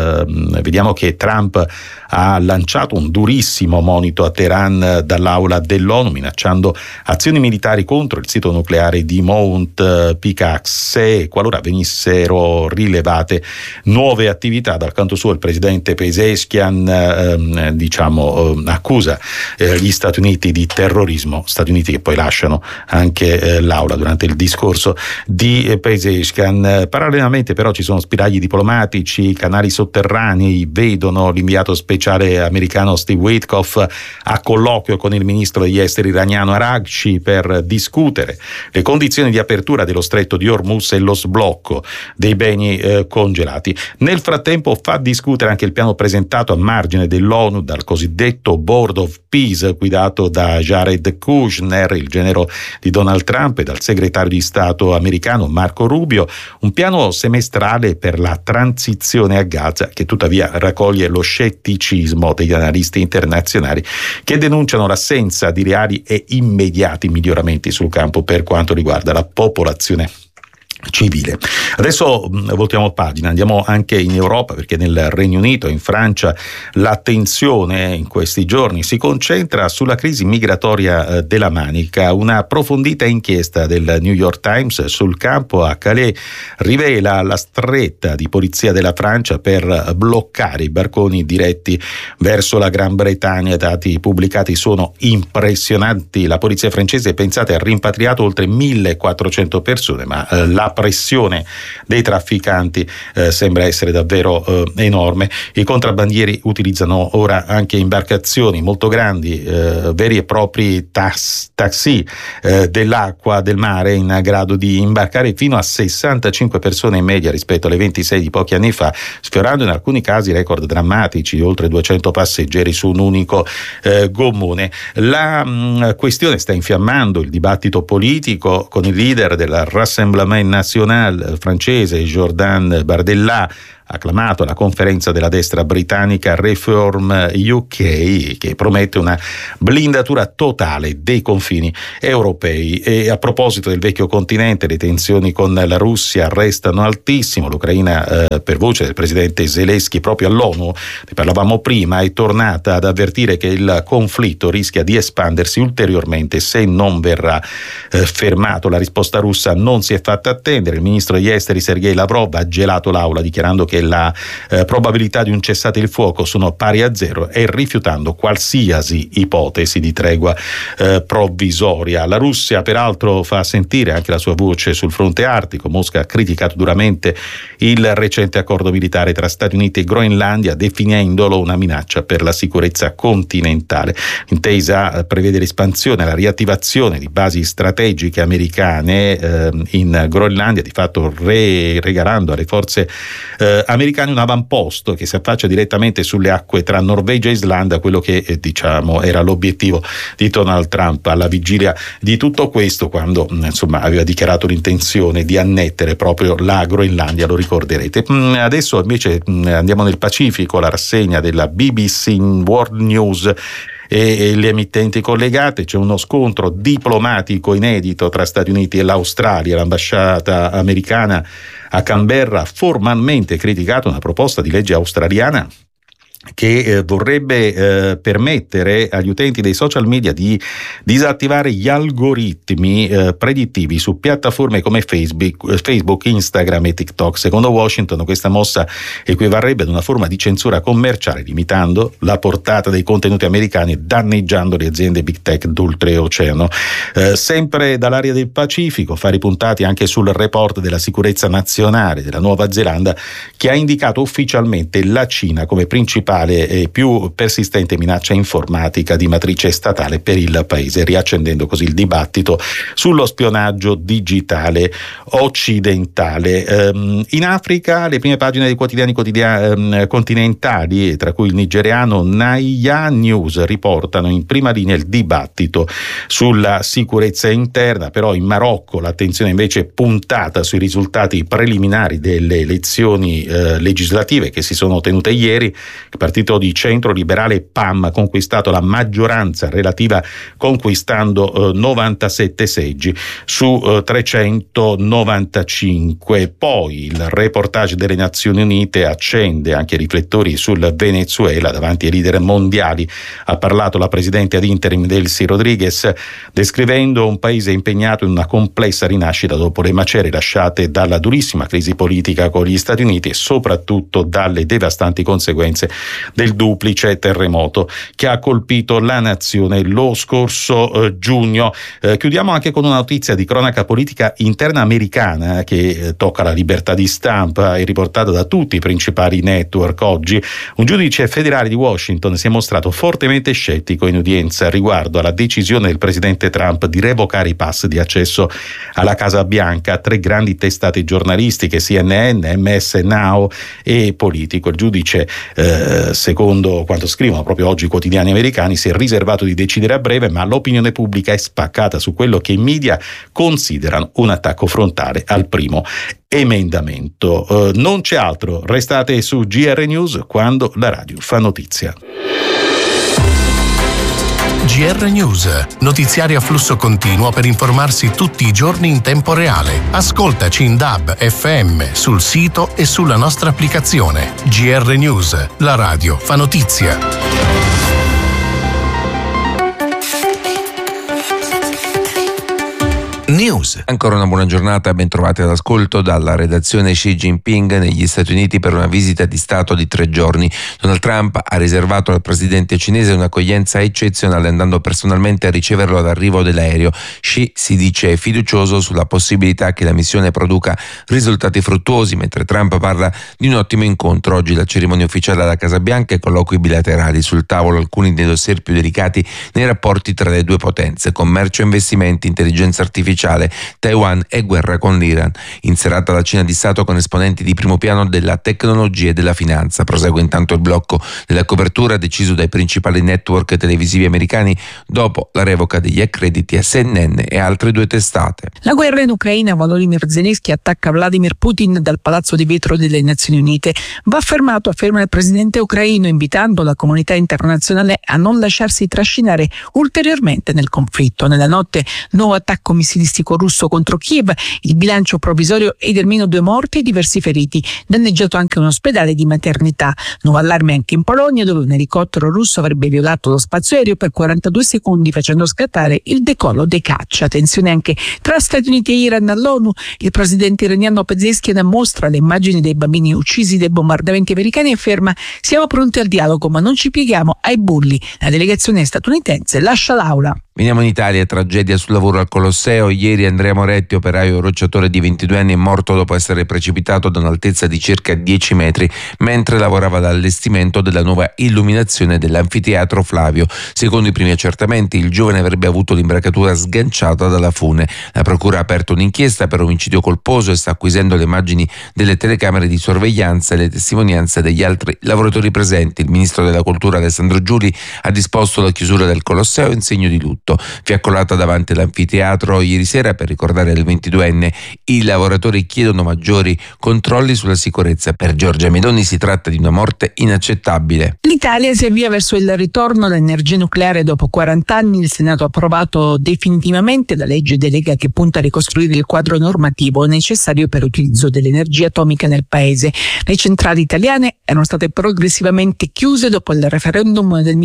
vediamo che Trump ha lanciato un durissimo monito a Teheran dall'aula dell'ONU, minacciando azioni militari contro il sito nucleare di Mount Piccaxe qualora venissero rilevate nuove attività. Dal canto suo il presidente Pezeshkian accusa gli Stati Uniti di terrorismo, Stati Uniti che poi lasciano anche l'aula durante il discorso di Pezeshkian. Parallelamente però ci sono spiragli diplomatici, canali sotterranei vedono l'inviato speciale americano Steve Witkoff a colloquio con il ministro degli esteri iraniano Araghchi per discutere le condizioni di apertura dello stretto di Hormuz e lo sblocco dei beni congelati. Nel frattempo fa discutere anche il piano presentato a margine dell'ONU dal cosiddetto Board of Peace guidato da Jared Kushner, il genero di Donald Trump, e dal segretario di Stato americano Marco Rubio, un piano semestrale per la transizione a Gaza, che tuttavia raccoglie lo scetticismo degli analisti internazionali che denunciano l'assenza di reali e immediati miglioramenti sul campo per quanto riguarda la popolazione civile. Adesso voltiamo pagina, andiamo anche in Europa, perché nel Regno Unito e in Francia l'attenzione in questi giorni si concentra sulla crisi migratoria della Manica. Una approfondita inchiesta del New York Times sul campo a Calais rivela la stretta di polizia della Francia per bloccare i barconi diretti verso la Gran Bretagna. I dati pubblicati sono impressionanti. La polizia francese, pensate, ha rimpatriato oltre 1400 persone, ma la la pressione dei trafficanti sembra essere davvero enorme. I contrabbandieri utilizzano ora anche imbarcazioni molto grandi, veri e propri taxi dell'acqua, del mare, in grado di imbarcare fino a 65 persone in media rispetto alle 26 di pochi anni fa, sfiorando in alcuni casi record drammatici di oltre 200 passeggeri su un unico gommone. La questione sta infiammando il dibattito politico, con il leader del Rassemblement National francese Jordan Bardella acclamato alla conferenza della destra britannica Reform UK, che promette una blindatura totale dei confini europei. E a proposito del vecchio continente, le tensioni con la Russia restano altissime. L'Ucraina, per voce del presidente Zelensky, proprio all'ONU, ne parlavamo prima, è tornata ad avvertire che il conflitto rischia di espandersi ulteriormente se non verrà fermato. La risposta russa non si è fatta attendere. Il ministro degli esteri Sergei Lavrov ha gelato l'aula dichiarando che la probabilità di un cessate il fuoco sono pari a zero e rifiutando qualsiasi ipotesi di tregua provvisoria. La Russia peraltro fa sentire anche la sua voce sul fronte artico. Mosca ha criticato duramente il recente accordo militare tra Stati Uniti e Groenlandia, definendolo una minaccia per la sicurezza continentale. L'intesa prevede l'espansione e la riattivazione di basi strategiche americane in Groenlandia, di fatto regalando alle forze americani un avamposto che si affaccia direttamente sulle acque tra Norvegia e Islanda, quello che era l'obiettivo di Donald Trump alla vigilia di tutto questo, quando aveva dichiarato l'intenzione di annettere proprio la Groenlandia, lo ricorderete. Adesso invece andiamo nel Pacifico, la rassegna della BBC World News e le emittenti collegate. C'è uno scontro diplomatico inedito tra Stati Uniti e l'Australia. L'ambasciata americana a Canberra ha formalmente criticato una proposta di legge australiana che vorrebbe permettere agli utenti dei social media di disattivare gli algoritmi predittivi su piattaforme come Facebook, Instagram e TikTok. Secondo Washington questa mossa equivarrebbe ad una forma di censura commerciale, limitando la portata dei contenuti americani e danneggiando le aziende big tech d'oltreoceano. Sempre dall'area del Pacifico, fari puntati anche sul report della sicurezza nazionale della Nuova Zelanda, che ha indicato ufficialmente la Cina come principale e più persistente minaccia informatica di matrice statale per il paese, riaccendendo così il dibattito sullo spionaggio digitale occidentale. In Africa le prime pagine dei quotidiani continentali, tra cui il nigeriano Naya News, riportano in prima linea il dibattito sulla sicurezza interna. Però in Marocco l'attenzione invece è puntata sui risultati preliminari delle elezioni legislative che si sono tenute ieri. Il partito di centro liberale PAM ha conquistato la maggioranza relativa, conquistando 97 seggi su 395. Poi il reportage delle Nazioni Unite accende anche i riflettori sul Venezuela. Davanti ai leader mondiali ha parlato la presidente ad interim Delcy Rodriguez, descrivendo un paese impegnato in una complessa rinascita dopo le macerie lasciate dalla durissima crisi politica con gli Stati Uniti e soprattutto dalle devastanti conseguenze del duplice terremoto che ha colpito la nazione lo scorso giugno. Chiudiamo anche con una notizia di cronaca politica interna americana che tocca la libertà di stampa e riportata da tutti i principali network oggi. Un giudice federale di Washington si è mostrato fortemente scettico in udienza riguardo alla decisione del presidente Trump di revocare i pass di accesso alla Casa Bianca a 3 grandi testate giornalistiche, CNN, MS Now e Politico. Il giudice, secondo quanto scrivono proprio oggi i quotidiani americani, si è riservato di decidere a breve, ma l'opinione pubblica è spaccata su quello che i media considerano un attacco frontale al primo emendamento. Non c'è altro, restate su GR News quando la radio fa notizia. GR News, notiziari a flusso continuo per informarsi tutti i giorni in tempo reale. Ascoltaci in DAB, FM, sul sito e sulla nostra applicazione. GR News, la radio fa notizia. News. News. Ancora una buona giornata, ben trovati all'ascolto dalla redazione Xi Jinping negli Stati Uniti per una visita di Stato di 3 giorni. Donald Trump ha riservato al presidente cinese un'accoglienza eccezionale, andando personalmente a riceverlo all'arrivo dell'aereo. Xi si dice fiducioso sulla possibilità che la missione produca risultati fruttuosi, mentre Trump parla di un ottimo incontro. Oggi la cerimonia ufficiale alla Casa Bianca e colloqui bilaterali. Sul tavolo alcuni dei dossier più delicati nei rapporti tra le due potenze: commercio e investimenti, intelligenza artificiale, Taiwan e guerra con l'Iran. In serata la cena di Stato con esponenti di primo piano della tecnologia e della finanza. Prosegue intanto il blocco della copertura deciso dai principali network televisivi americani dopo la revoca degli accrediti a CNN e altre 2 testate. La guerra in Ucraina, Volodymyr Zelensky attacca Vladimir Putin dal Palazzo di Vetro delle Nazioni Unite. Va fermato, afferma il presidente ucraino, invitando la comunità internazionale a non lasciarsi trascinare ulteriormente nel conflitto. Nella notte, nuovo attacco missilistico russo contro Kiev, il bilancio provvisorio è di almeno 2 morti e diversi feriti, danneggiato anche un ospedale di maternità. Nuovo allarme anche in Polonia, dove un elicottero russo avrebbe violato lo spazio aereo per 42 secondi, facendo scattare il decollo dei caccia. Tensione anche tra Stati Uniti e Iran all'ONU. Il presidente iraniano Pezeshkian mostra le immagini dei bambini uccisi dai bombardamenti americani e afferma: siamo pronti al dialogo ma non ci pieghiamo ai bulli. La delegazione statunitense lascia l'aula. Veniamo in Italia, tragedia sul lavoro al Colosseo. Ieri Andrea Moretti, operaio rocciatore di 22 anni, è morto dopo essere precipitato da un'altezza di circa 10 metri mentre lavorava all'allestimento della nuova illuminazione dell'anfiteatro Flavio. Secondo i primi accertamenti, il giovane avrebbe avuto l'imbracatura sganciata dalla fune. La procura ha aperto un'inchiesta per omicidio colposo e sta acquisendo le immagini delle telecamere di sorveglianza e le testimonianze degli altri lavoratori presenti. Il ministro della Cultura Alessandro Giuli ha disposto la chiusura del Colosseo in segno di lutto. Fiaccolata davanti all'anfiteatro ieri sera per ricordare il 22enne. I lavoratori chiedono maggiori controlli sulla sicurezza. Per Giorgia Meloni si tratta di una morte inaccettabile. L'Italia si avvia verso il ritorno all'energia nucleare dopo 40 anni. Il Senato ha approvato definitivamente la legge delega che punta a ricostruire il quadro normativo necessario per l'utilizzo dell'energia atomica nel paese. Le centrali italiane erano state progressivamente chiuse dopo il referendum del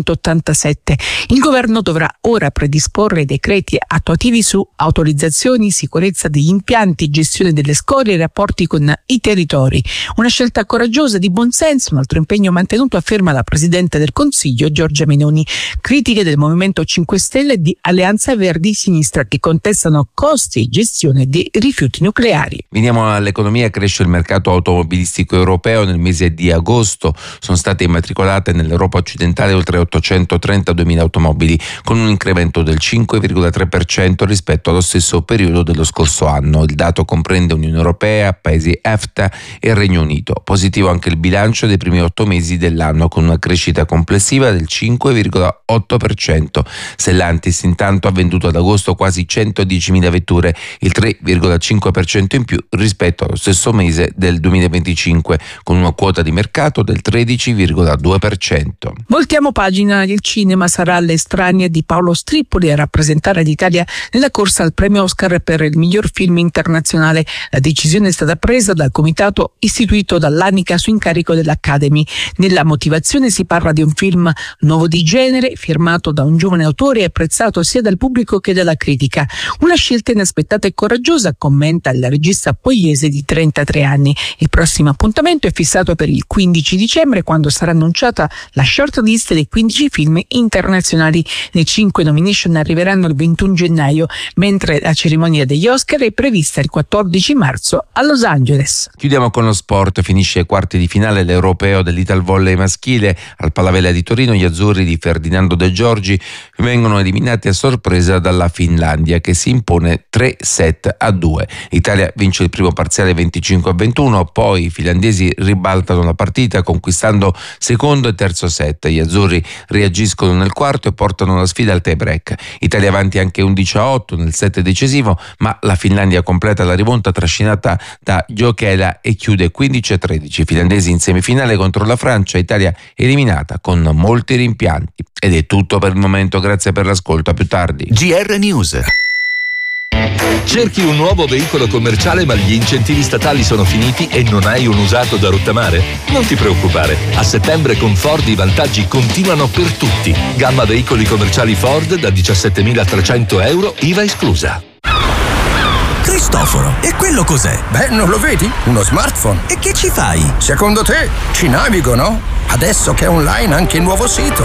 1987. Il governo dovrà ora predisporre decreti attuativi su autorizzazioni, sicurezza degli impianti, gestione delle scorie e rapporti con i territori. Una scelta coraggiosa, di buonsenso, un altro impegno mantenuto, afferma la Presidente del Consiglio Giorgia Meloni. Critiche del Movimento 5 Stelle e di Alleanza Verdi Sinistra, che contestano costi e gestione dei rifiuti nucleari. Veniamo all'economia. Cresce il mercato automobilistico europeo. Nel mese di agosto sono state immatricolate nell'Europa occidentale oltre 832.000 automobili, con un incremento del 5,3% rispetto allo stesso periodo dello scorso anno. Il dato comprende Unione Europea, Paesi EFTA e Regno Unito. Positivo anche il bilancio dei primi 8 mesi dell'anno, con una crescita complessiva del 5,8%. Stellantis intanto ha venduto ad agosto quasi 110.000 vetture, il 3,5% in più rispetto allo stesso mese del 2025, con una quota di mercato del 13,2%. Voltiamo pagina. Il cinema sarà l'estranea di Paolo Strippoli a rappresentare l'Italia nella corsa al premio Oscar per il miglior film internazionale. La decisione è stata presa dal comitato istituito dall'Anica su incarico dell'Academy. Nella motivazione si parla di un film nuovo di genere, firmato da un giovane autore e apprezzato sia dal pubblico che dalla critica. Una scelta inaspettata e coraggiosa, commenta il regista pugliese di 33 anni. Il prossimo appuntamento è fissato per il 15 dicembre, quando sarà annunciata la shortlist dei 15 film internazionali. Le 5 nomination arriveranno il 21 gennaio, mentre la cerimonia degli Oscar è prevista il 14 marzo a Los Angeles. Chiudiamo con lo sport. Finisce ai quarti di finale l'europeo dell'Italvolley maschile. Al Palavella di Torino gli azzurri di Ferdinando De Giorgi vengono eliminati a sorpresa dalla Finlandia, che si impone 3-2. L'Italia vince il primo parziale 25-21, poi i finlandesi ribaltano la partita conquistando secondo e terzo set. Gli azzurri reagiscono nel quarto e portano la sfida al tie break. Italia avanti anche 11-8 nel set decisivo, ma la Finlandia completa la rimonta trascinata da Jokela e chiude 15-13. Finlandesi in semifinale contro la Francia, Italia eliminata con molti rimpianti. Ed è tutto per il momento, grazie per l'ascolto, a più tardi. GR News. Cerchi un nuovo veicolo commerciale ma gli incentivi statali sono finiti e non hai un usato da rottamare? Non ti preoccupare, a settembre con Ford i vantaggi continuano per tutti. Gamma veicoli commerciali Ford da 17.300 euro, IVA esclusa. Cristoforo, e quello cos'è? Beh, non lo vedi? Uno smartphone. E che ci fai? Secondo te ci navigo, no? Adesso che è online anche il nuovo sito.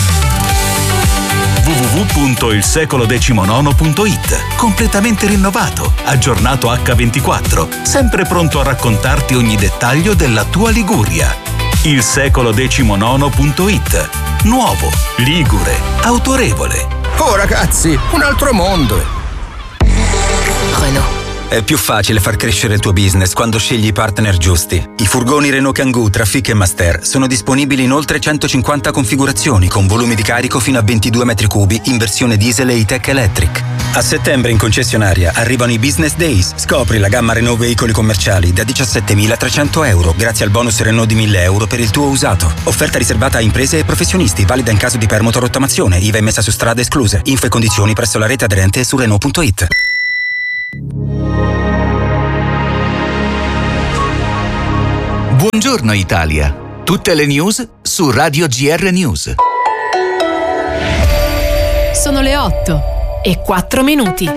www.ilsecolodecimonono.it. Completamente rinnovato, aggiornato H24, sempre pronto a raccontarti ogni dettaglio della tua Liguria. Ilsecolodecimonono.it. Nuovo, ligure, autorevole. Oh ragazzi, un altro mondo. Renault. È più facile far crescere il tuo business quando scegli i partner giusti. I furgoni Renault Kangoo, Trafic e Master sono disponibili in oltre 150 configurazioni con volumi di carico fino a 22 metri cubi in versione diesel e E-Tech Electric. A settembre in concessionaria arrivano i Business Days. Scopri la gamma Renault veicoli commerciali da 17.300 euro grazie al bonus Renault di 1.000 euro per il tuo usato. Offerta riservata a imprese e professionisti, valida in caso di permuta o rottamazione, IVA e messa su strada escluse. Info e condizioni presso la rete aderente e su Renault.it. Buongiorno Italia. Tutte le news su Radio GR News. Sono le 8:04.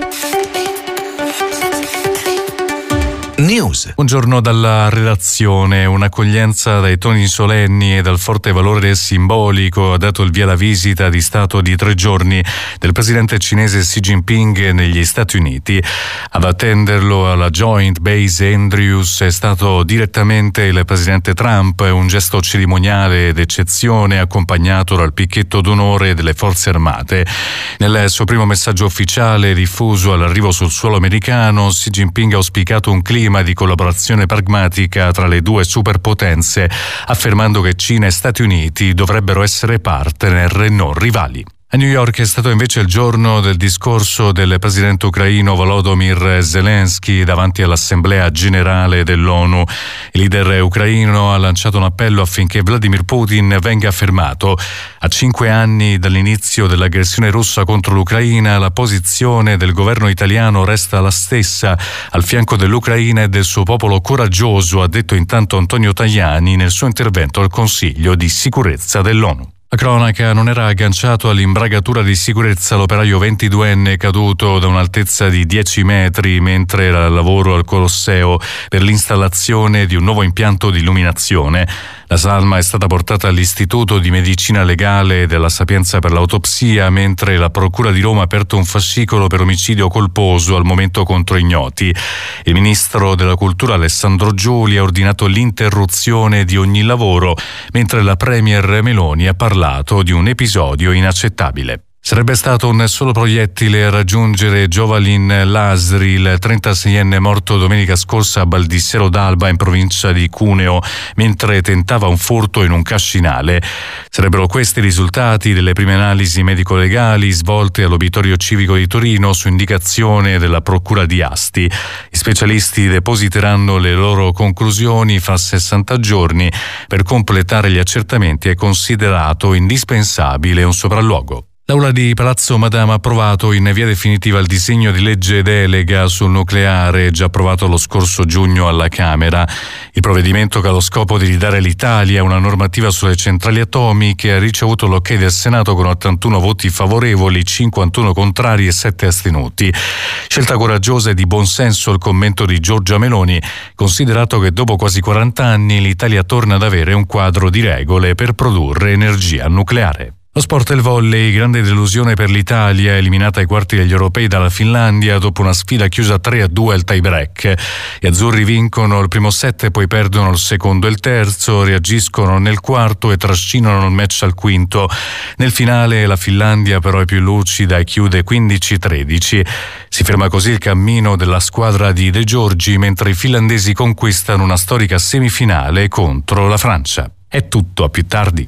News. Buongiorno dalla redazione. Un'accoglienza dai toni solenni e dal forte valore simbolico ha dato il via alla visita di Stato di 3 giorni del presidente cinese Xi Jinping negli Stati Uniti. Ad attenderlo alla Joint Base Andrews è stato direttamente il presidente Trump, un gesto cerimoniale d'eccezione accompagnato dal picchetto d'onore delle forze armate. Nel suo primo messaggio ufficiale diffuso all'arrivo sul suolo americano, Xi Jinping ha auspicato un clima di collaborazione pragmatica tra le due superpotenze, affermando che Cina e Stati Uniti dovrebbero essere partner e non rivali. A New York è stato invece il giorno del discorso del presidente ucraino Volodymyr Zelensky davanti all'Assemblea Generale dell'ONU. Il leader ucraino ha lanciato un appello affinché Vladimir Putin venga fermato. A 5 anni dall'inizio dell'aggressione russa contro l'Ucraina, la posizione del governo italiano resta la stessa, al fianco dell'Ucraina e del suo popolo coraggioso, ha detto intanto Antonio Tajani nel suo intervento al Consiglio di sicurezza dell'ONU. La cronaca: non era agganciato all'imbragatura di sicurezza l'operaio 22enne caduto da un'altezza di 10 metri mentre era al lavoro al Colosseo per l'installazione di un nuovo impianto di illuminazione. La salma è stata portata all'Istituto di Medicina Legale della Sapienza per l'autopsia, mentre la Procura di Roma ha aperto un fascicolo per omicidio colposo, al momento contro ignoti. Il ministro della Cultura Alessandro Giuli ha ordinato l'interruzione di ogni lavoro, mentre la premier Meloni ha parlato di un episodio inaccettabile. Sarebbe stato un solo proiettile a raggiungere Jovalin Lasri, il 36enne morto domenica scorsa a Baldissero d'Alba in provincia di Cuneo, mentre tentava un furto in un cascinale. Sarebbero questi i risultati delle prime analisi medico-legali svolte all'Obitorio Civico di Torino su indicazione della Procura di Asti. Gli specialisti depositeranno le loro conclusioni fra 60 giorni. Per completare gli accertamenti è considerato indispensabile un sopralluogo. L'Aula di Palazzo Madama ha approvato in via definitiva il disegno di legge delega sul nucleare, già approvato lo scorso giugno alla Camera. Il provvedimento, che ha lo scopo di ridare all'Italia una normativa sulle centrali atomiche, ha ricevuto l'ok del Senato con 81 voti favorevoli, 51 contrari e 7 astenuti. Scelta coraggiosa e di buonsenso il commento di Giorgia Meloni, considerato che dopo quasi 40 anni l'Italia torna ad avere un quadro di regole per produrre energia nucleare. Lo sport e il volley: grande delusione per l'Italia, eliminata ai quarti degli europei dalla Finlandia dopo una sfida chiusa 3-2 al tie-break. Gli azzurri vincono il primo set e poi perdono il secondo e il terzo, reagiscono nel quarto e trascinano il match al quinto. Nel finale la Finlandia però è più lucida e chiude 15-13. Si ferma così il cammino della squadra di De Giorgi, mentre i finlandesi conquistano una storica semifinale contro la Francia. È tutto, a più tardi.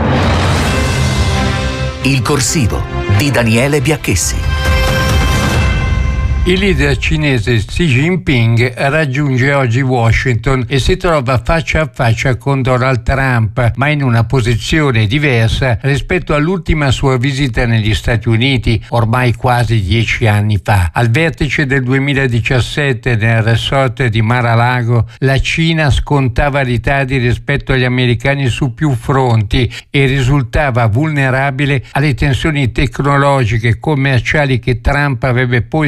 Il corsivo di Daniele Biacchessi. Il leader cinese Xi Jinping raggiunge oggi Washington e si trova faccia a faccia con Donald Trump, ma in una posizione diversa rispetto all'ultima sua visita negli Stati Uniti, ormai quasi 10 anni fa. Al vertice del 2017 nel resort di Mar-a-Lago, la Cina scontava ritardi rispetto agli americani su più fronti e risultava vulnerabile alle tensioni tecnologiche e commerciali che Trump avrebbe poi scatenato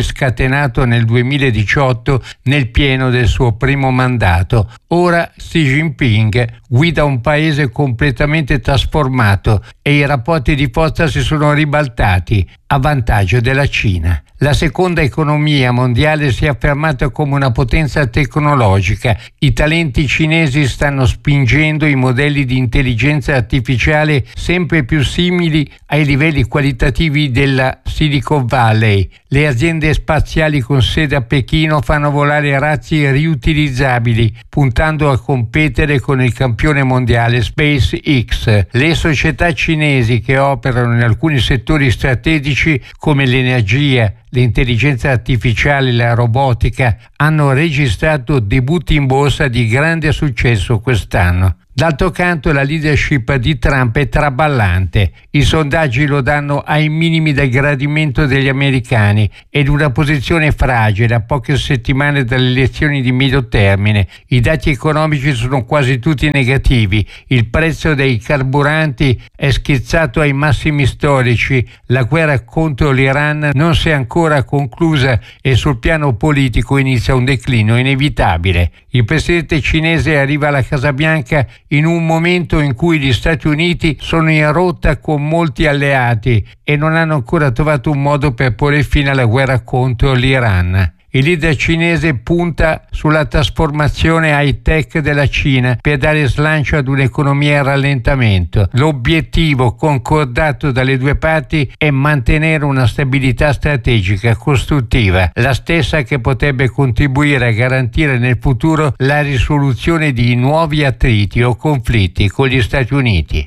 scatenato nel 2018 nel pieno del suo primo mandato. Ora Xi Jinping guida un paese completamente trasformato e i rapporti di forza si sono ribaltati a vantaggio della Cina. La seconda economia mondiale si è affermata come una potenza tecnologica. I talenti cinesi stanno spingendo i modelli di intelligenza artificiale sempre più simili ai livelli qualitativi della Silicon Valley. Le aziende spaziali con sede a Pechino fanno volare razzi riutilizzabili, puntando a competere con il campione mondiale SpaceX. Le società cinesi che operano in alcuni settori strategici come l'energia, l'intelligenza artificiale e la robotica hanno registrato debutti in borsa di grande successo quest'anno. D'altro canto la leadership di Trump è traballante. I sondaggi lo danno ai minimi del gradimento degli americani ed una posizione fragile a poche settimane dalle elezioni di medio termine. I dati economici sono quasi tutti negativi. Il prezzo dei carburanti è schizzato ai massimi storici. La guerra contro l'Iran non si è ancora conclusa e sul piano politico inizia un declino inevitabile. Il presidente cinese arriva alla Casa Bianca in un momento in cui gli Stati Uniti sono in rotta con molti alleati e non hanno ancora trovato un modo per porre fine alla guerra contro l'Iran. Il leader cinese punta sulla trasformazione high-tech della Cina per dare slancio ad un'economia in rallentamento. L'obiettivo concordato dalle due parti è mantenere una stabilità strategica costruttiva, la stessa che potrebbe contribuire a garantire nel futuro la risoluzione di nuovi attriti o conflitti con gli Stati Uniti.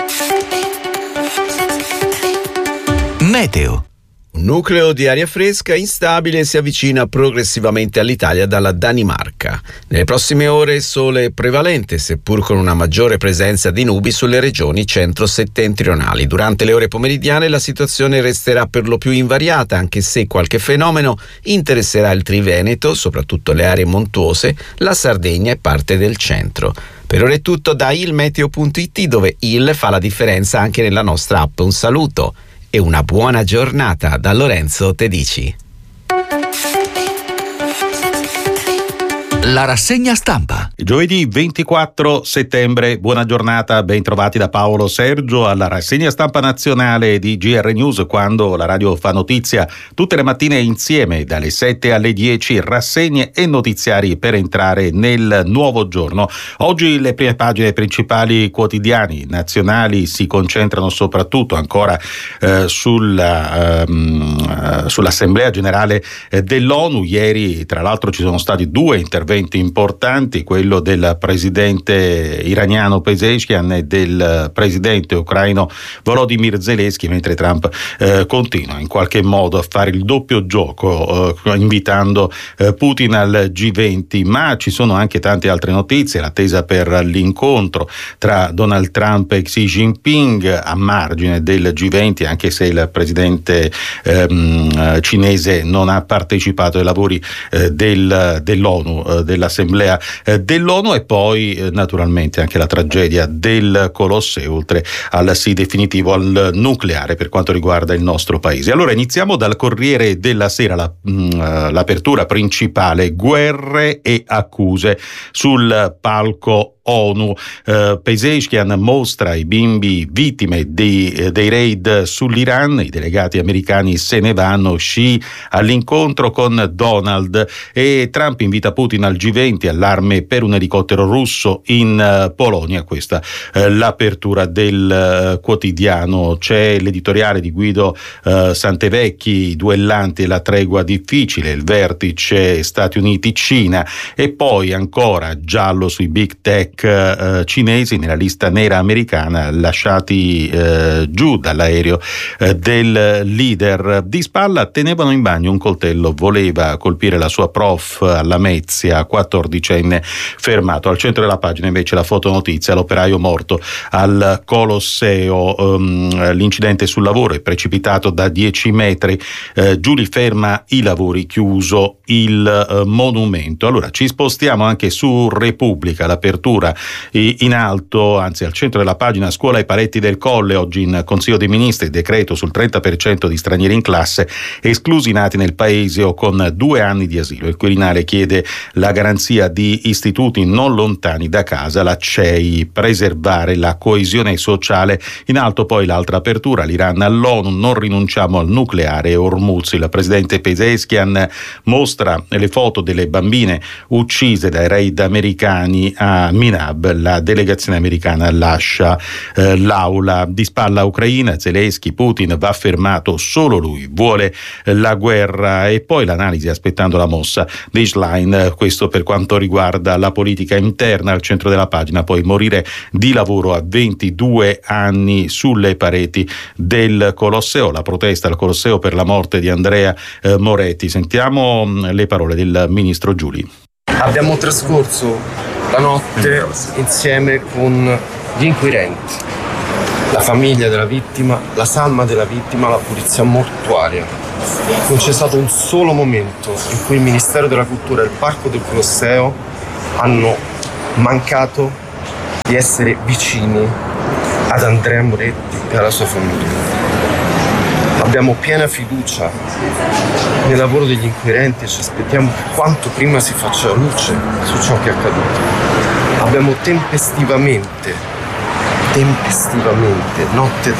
Meteo. Un nucleo di aria fresca instabile si avvicina progressivamente all'Italia dalla Danimarca. Nelle prossime ore sole prevalente, seppur con una maggiore presenza di nubi sulle regioni centro-settentrionali. Durante le ore pomeridiane la situazione resterà per lo più invariata, anche se qualche fenomeno interesserà il Triveneto, soprattutto le aree montuose, la Sardegna e parte del centro. Per ora è tutto da ilmeteo.it, dove il fa la differenza anche nella nostra app. Un saluto e una buona giornata da Lorenzo Tedici. La rassegna stampa. Giovedì 24 settembre, buona giornata, ben trovati da Paolo Sergio alla rassegna stampa nazionale di GR News, quando la radio fa notizia tutte le mattine insieme dalle 7 alle 10, rassegne e notiziari per entrare nel nuovo giorno. Oggi le prime pagine principali quotidiani nazionali si concentrano soprattutto ancora sull'Assemblea Generale dell'ONU. Ieri tra l'altro ci sono stati due interventi importanti, quello del presidente iraniano Pezeshkian e del presidente ucraino Volodymyr Zelensky, mentre Trump continua in qualche modo a fare il doppio gioco invitando Putin al G20, ma ci sono anche tante altre notizie. L'attesa per l'incontro tra Donald Trump e Xi Jinping a margine del G20, anche se il presidente cinese non ha partecipato ai lavori dell'ONU, dell'Assemblea dell'ONU, e poi naturalmente anche la tragedia del Colosseo, oltre al sì definitivo al nucleare per quanto riguarda il nostro paese. Allora iniziamo dal Corriere della Sera, l'apertura principale: guerre e accuse sul palco ONU. Pezeshkian mostra i bimbi vittime dei raid sull'Iran, i delegati americani se ne vanno, Xi all'incontro con Donald, e Trump invita Putin al G20, allarme per un elicottero russo in Polonia. Questa l'apertura del quotidiano. C'è l'editoriale di Guido Santevecchi, i duellanti e la tregua difficile, il vertice Stati Uniti-Cina, e poi ancora giallo sui big tech cinesi nella lista nera americana, lasciati giù dall'aereo del leader. Di spalla tenevano in bagno un coltello, voleva colpire la sua prof alla Lamezia, 14enne fermato. Al centro della pagina invece la fotonotizia: l'operaio morto al Colosseo. L'incidente sul lavoro, è precipitato da 10 metri, Giuli ferma i lavori, chiuso il monumento. Allora ci spostiamo anche su Repubblica, l'apertura l'apertura in alto, anzi al centro della pagina, scuola ai paletti del Colle, oggi in Consiglio dei Ministri, decreto sul 30% di stranieri in classe, esclusi nati nel paese o con 2 anni di asilo. Il Quirinale chiede la garanzia di istituti non lontani da casa, la CEI, preservare la coesione sociale. In alto poi l'altra apertura, l'Iran all'ONU, non rinunciamo al nucleare, Hormuz. Il presidente Pezeshkian mostra le foto delle bambine uccise dai raid americani a Minab. La delegazione americana lascia l'aula. Di spalla a Ucraina, Zelensky, Putin va fermato, solo lui vuole la guerra. E poi l'analisi aspettando la mossa di Schlein, questo per quanto riguarda la politica interna. Al centro della pagina poi morire di lavoro a 22 anni sulle pareti del Colosseo, la protesta al Colosseo per la morte di Andrea Moretti. Sentiamo le parole del ministro Giuli. Abbiamo trascorso la notte insieme con gli inquirenti, la famiglia della vittima, la salma della vittima, la polizia mortuaria. Non c'è stato un solo momento in cui il Ministero della Cultura e il Parco del Colosseo hanno mancato di essere vicini ad Andrea Moretti e alla sua famiglia. Abbiamo piena fiducia nel lavoro degli inquirenti e ci aspettiamo che quanto prima si faccia luce su ciò che è accaduto. Abbiamo tempestivamente, notte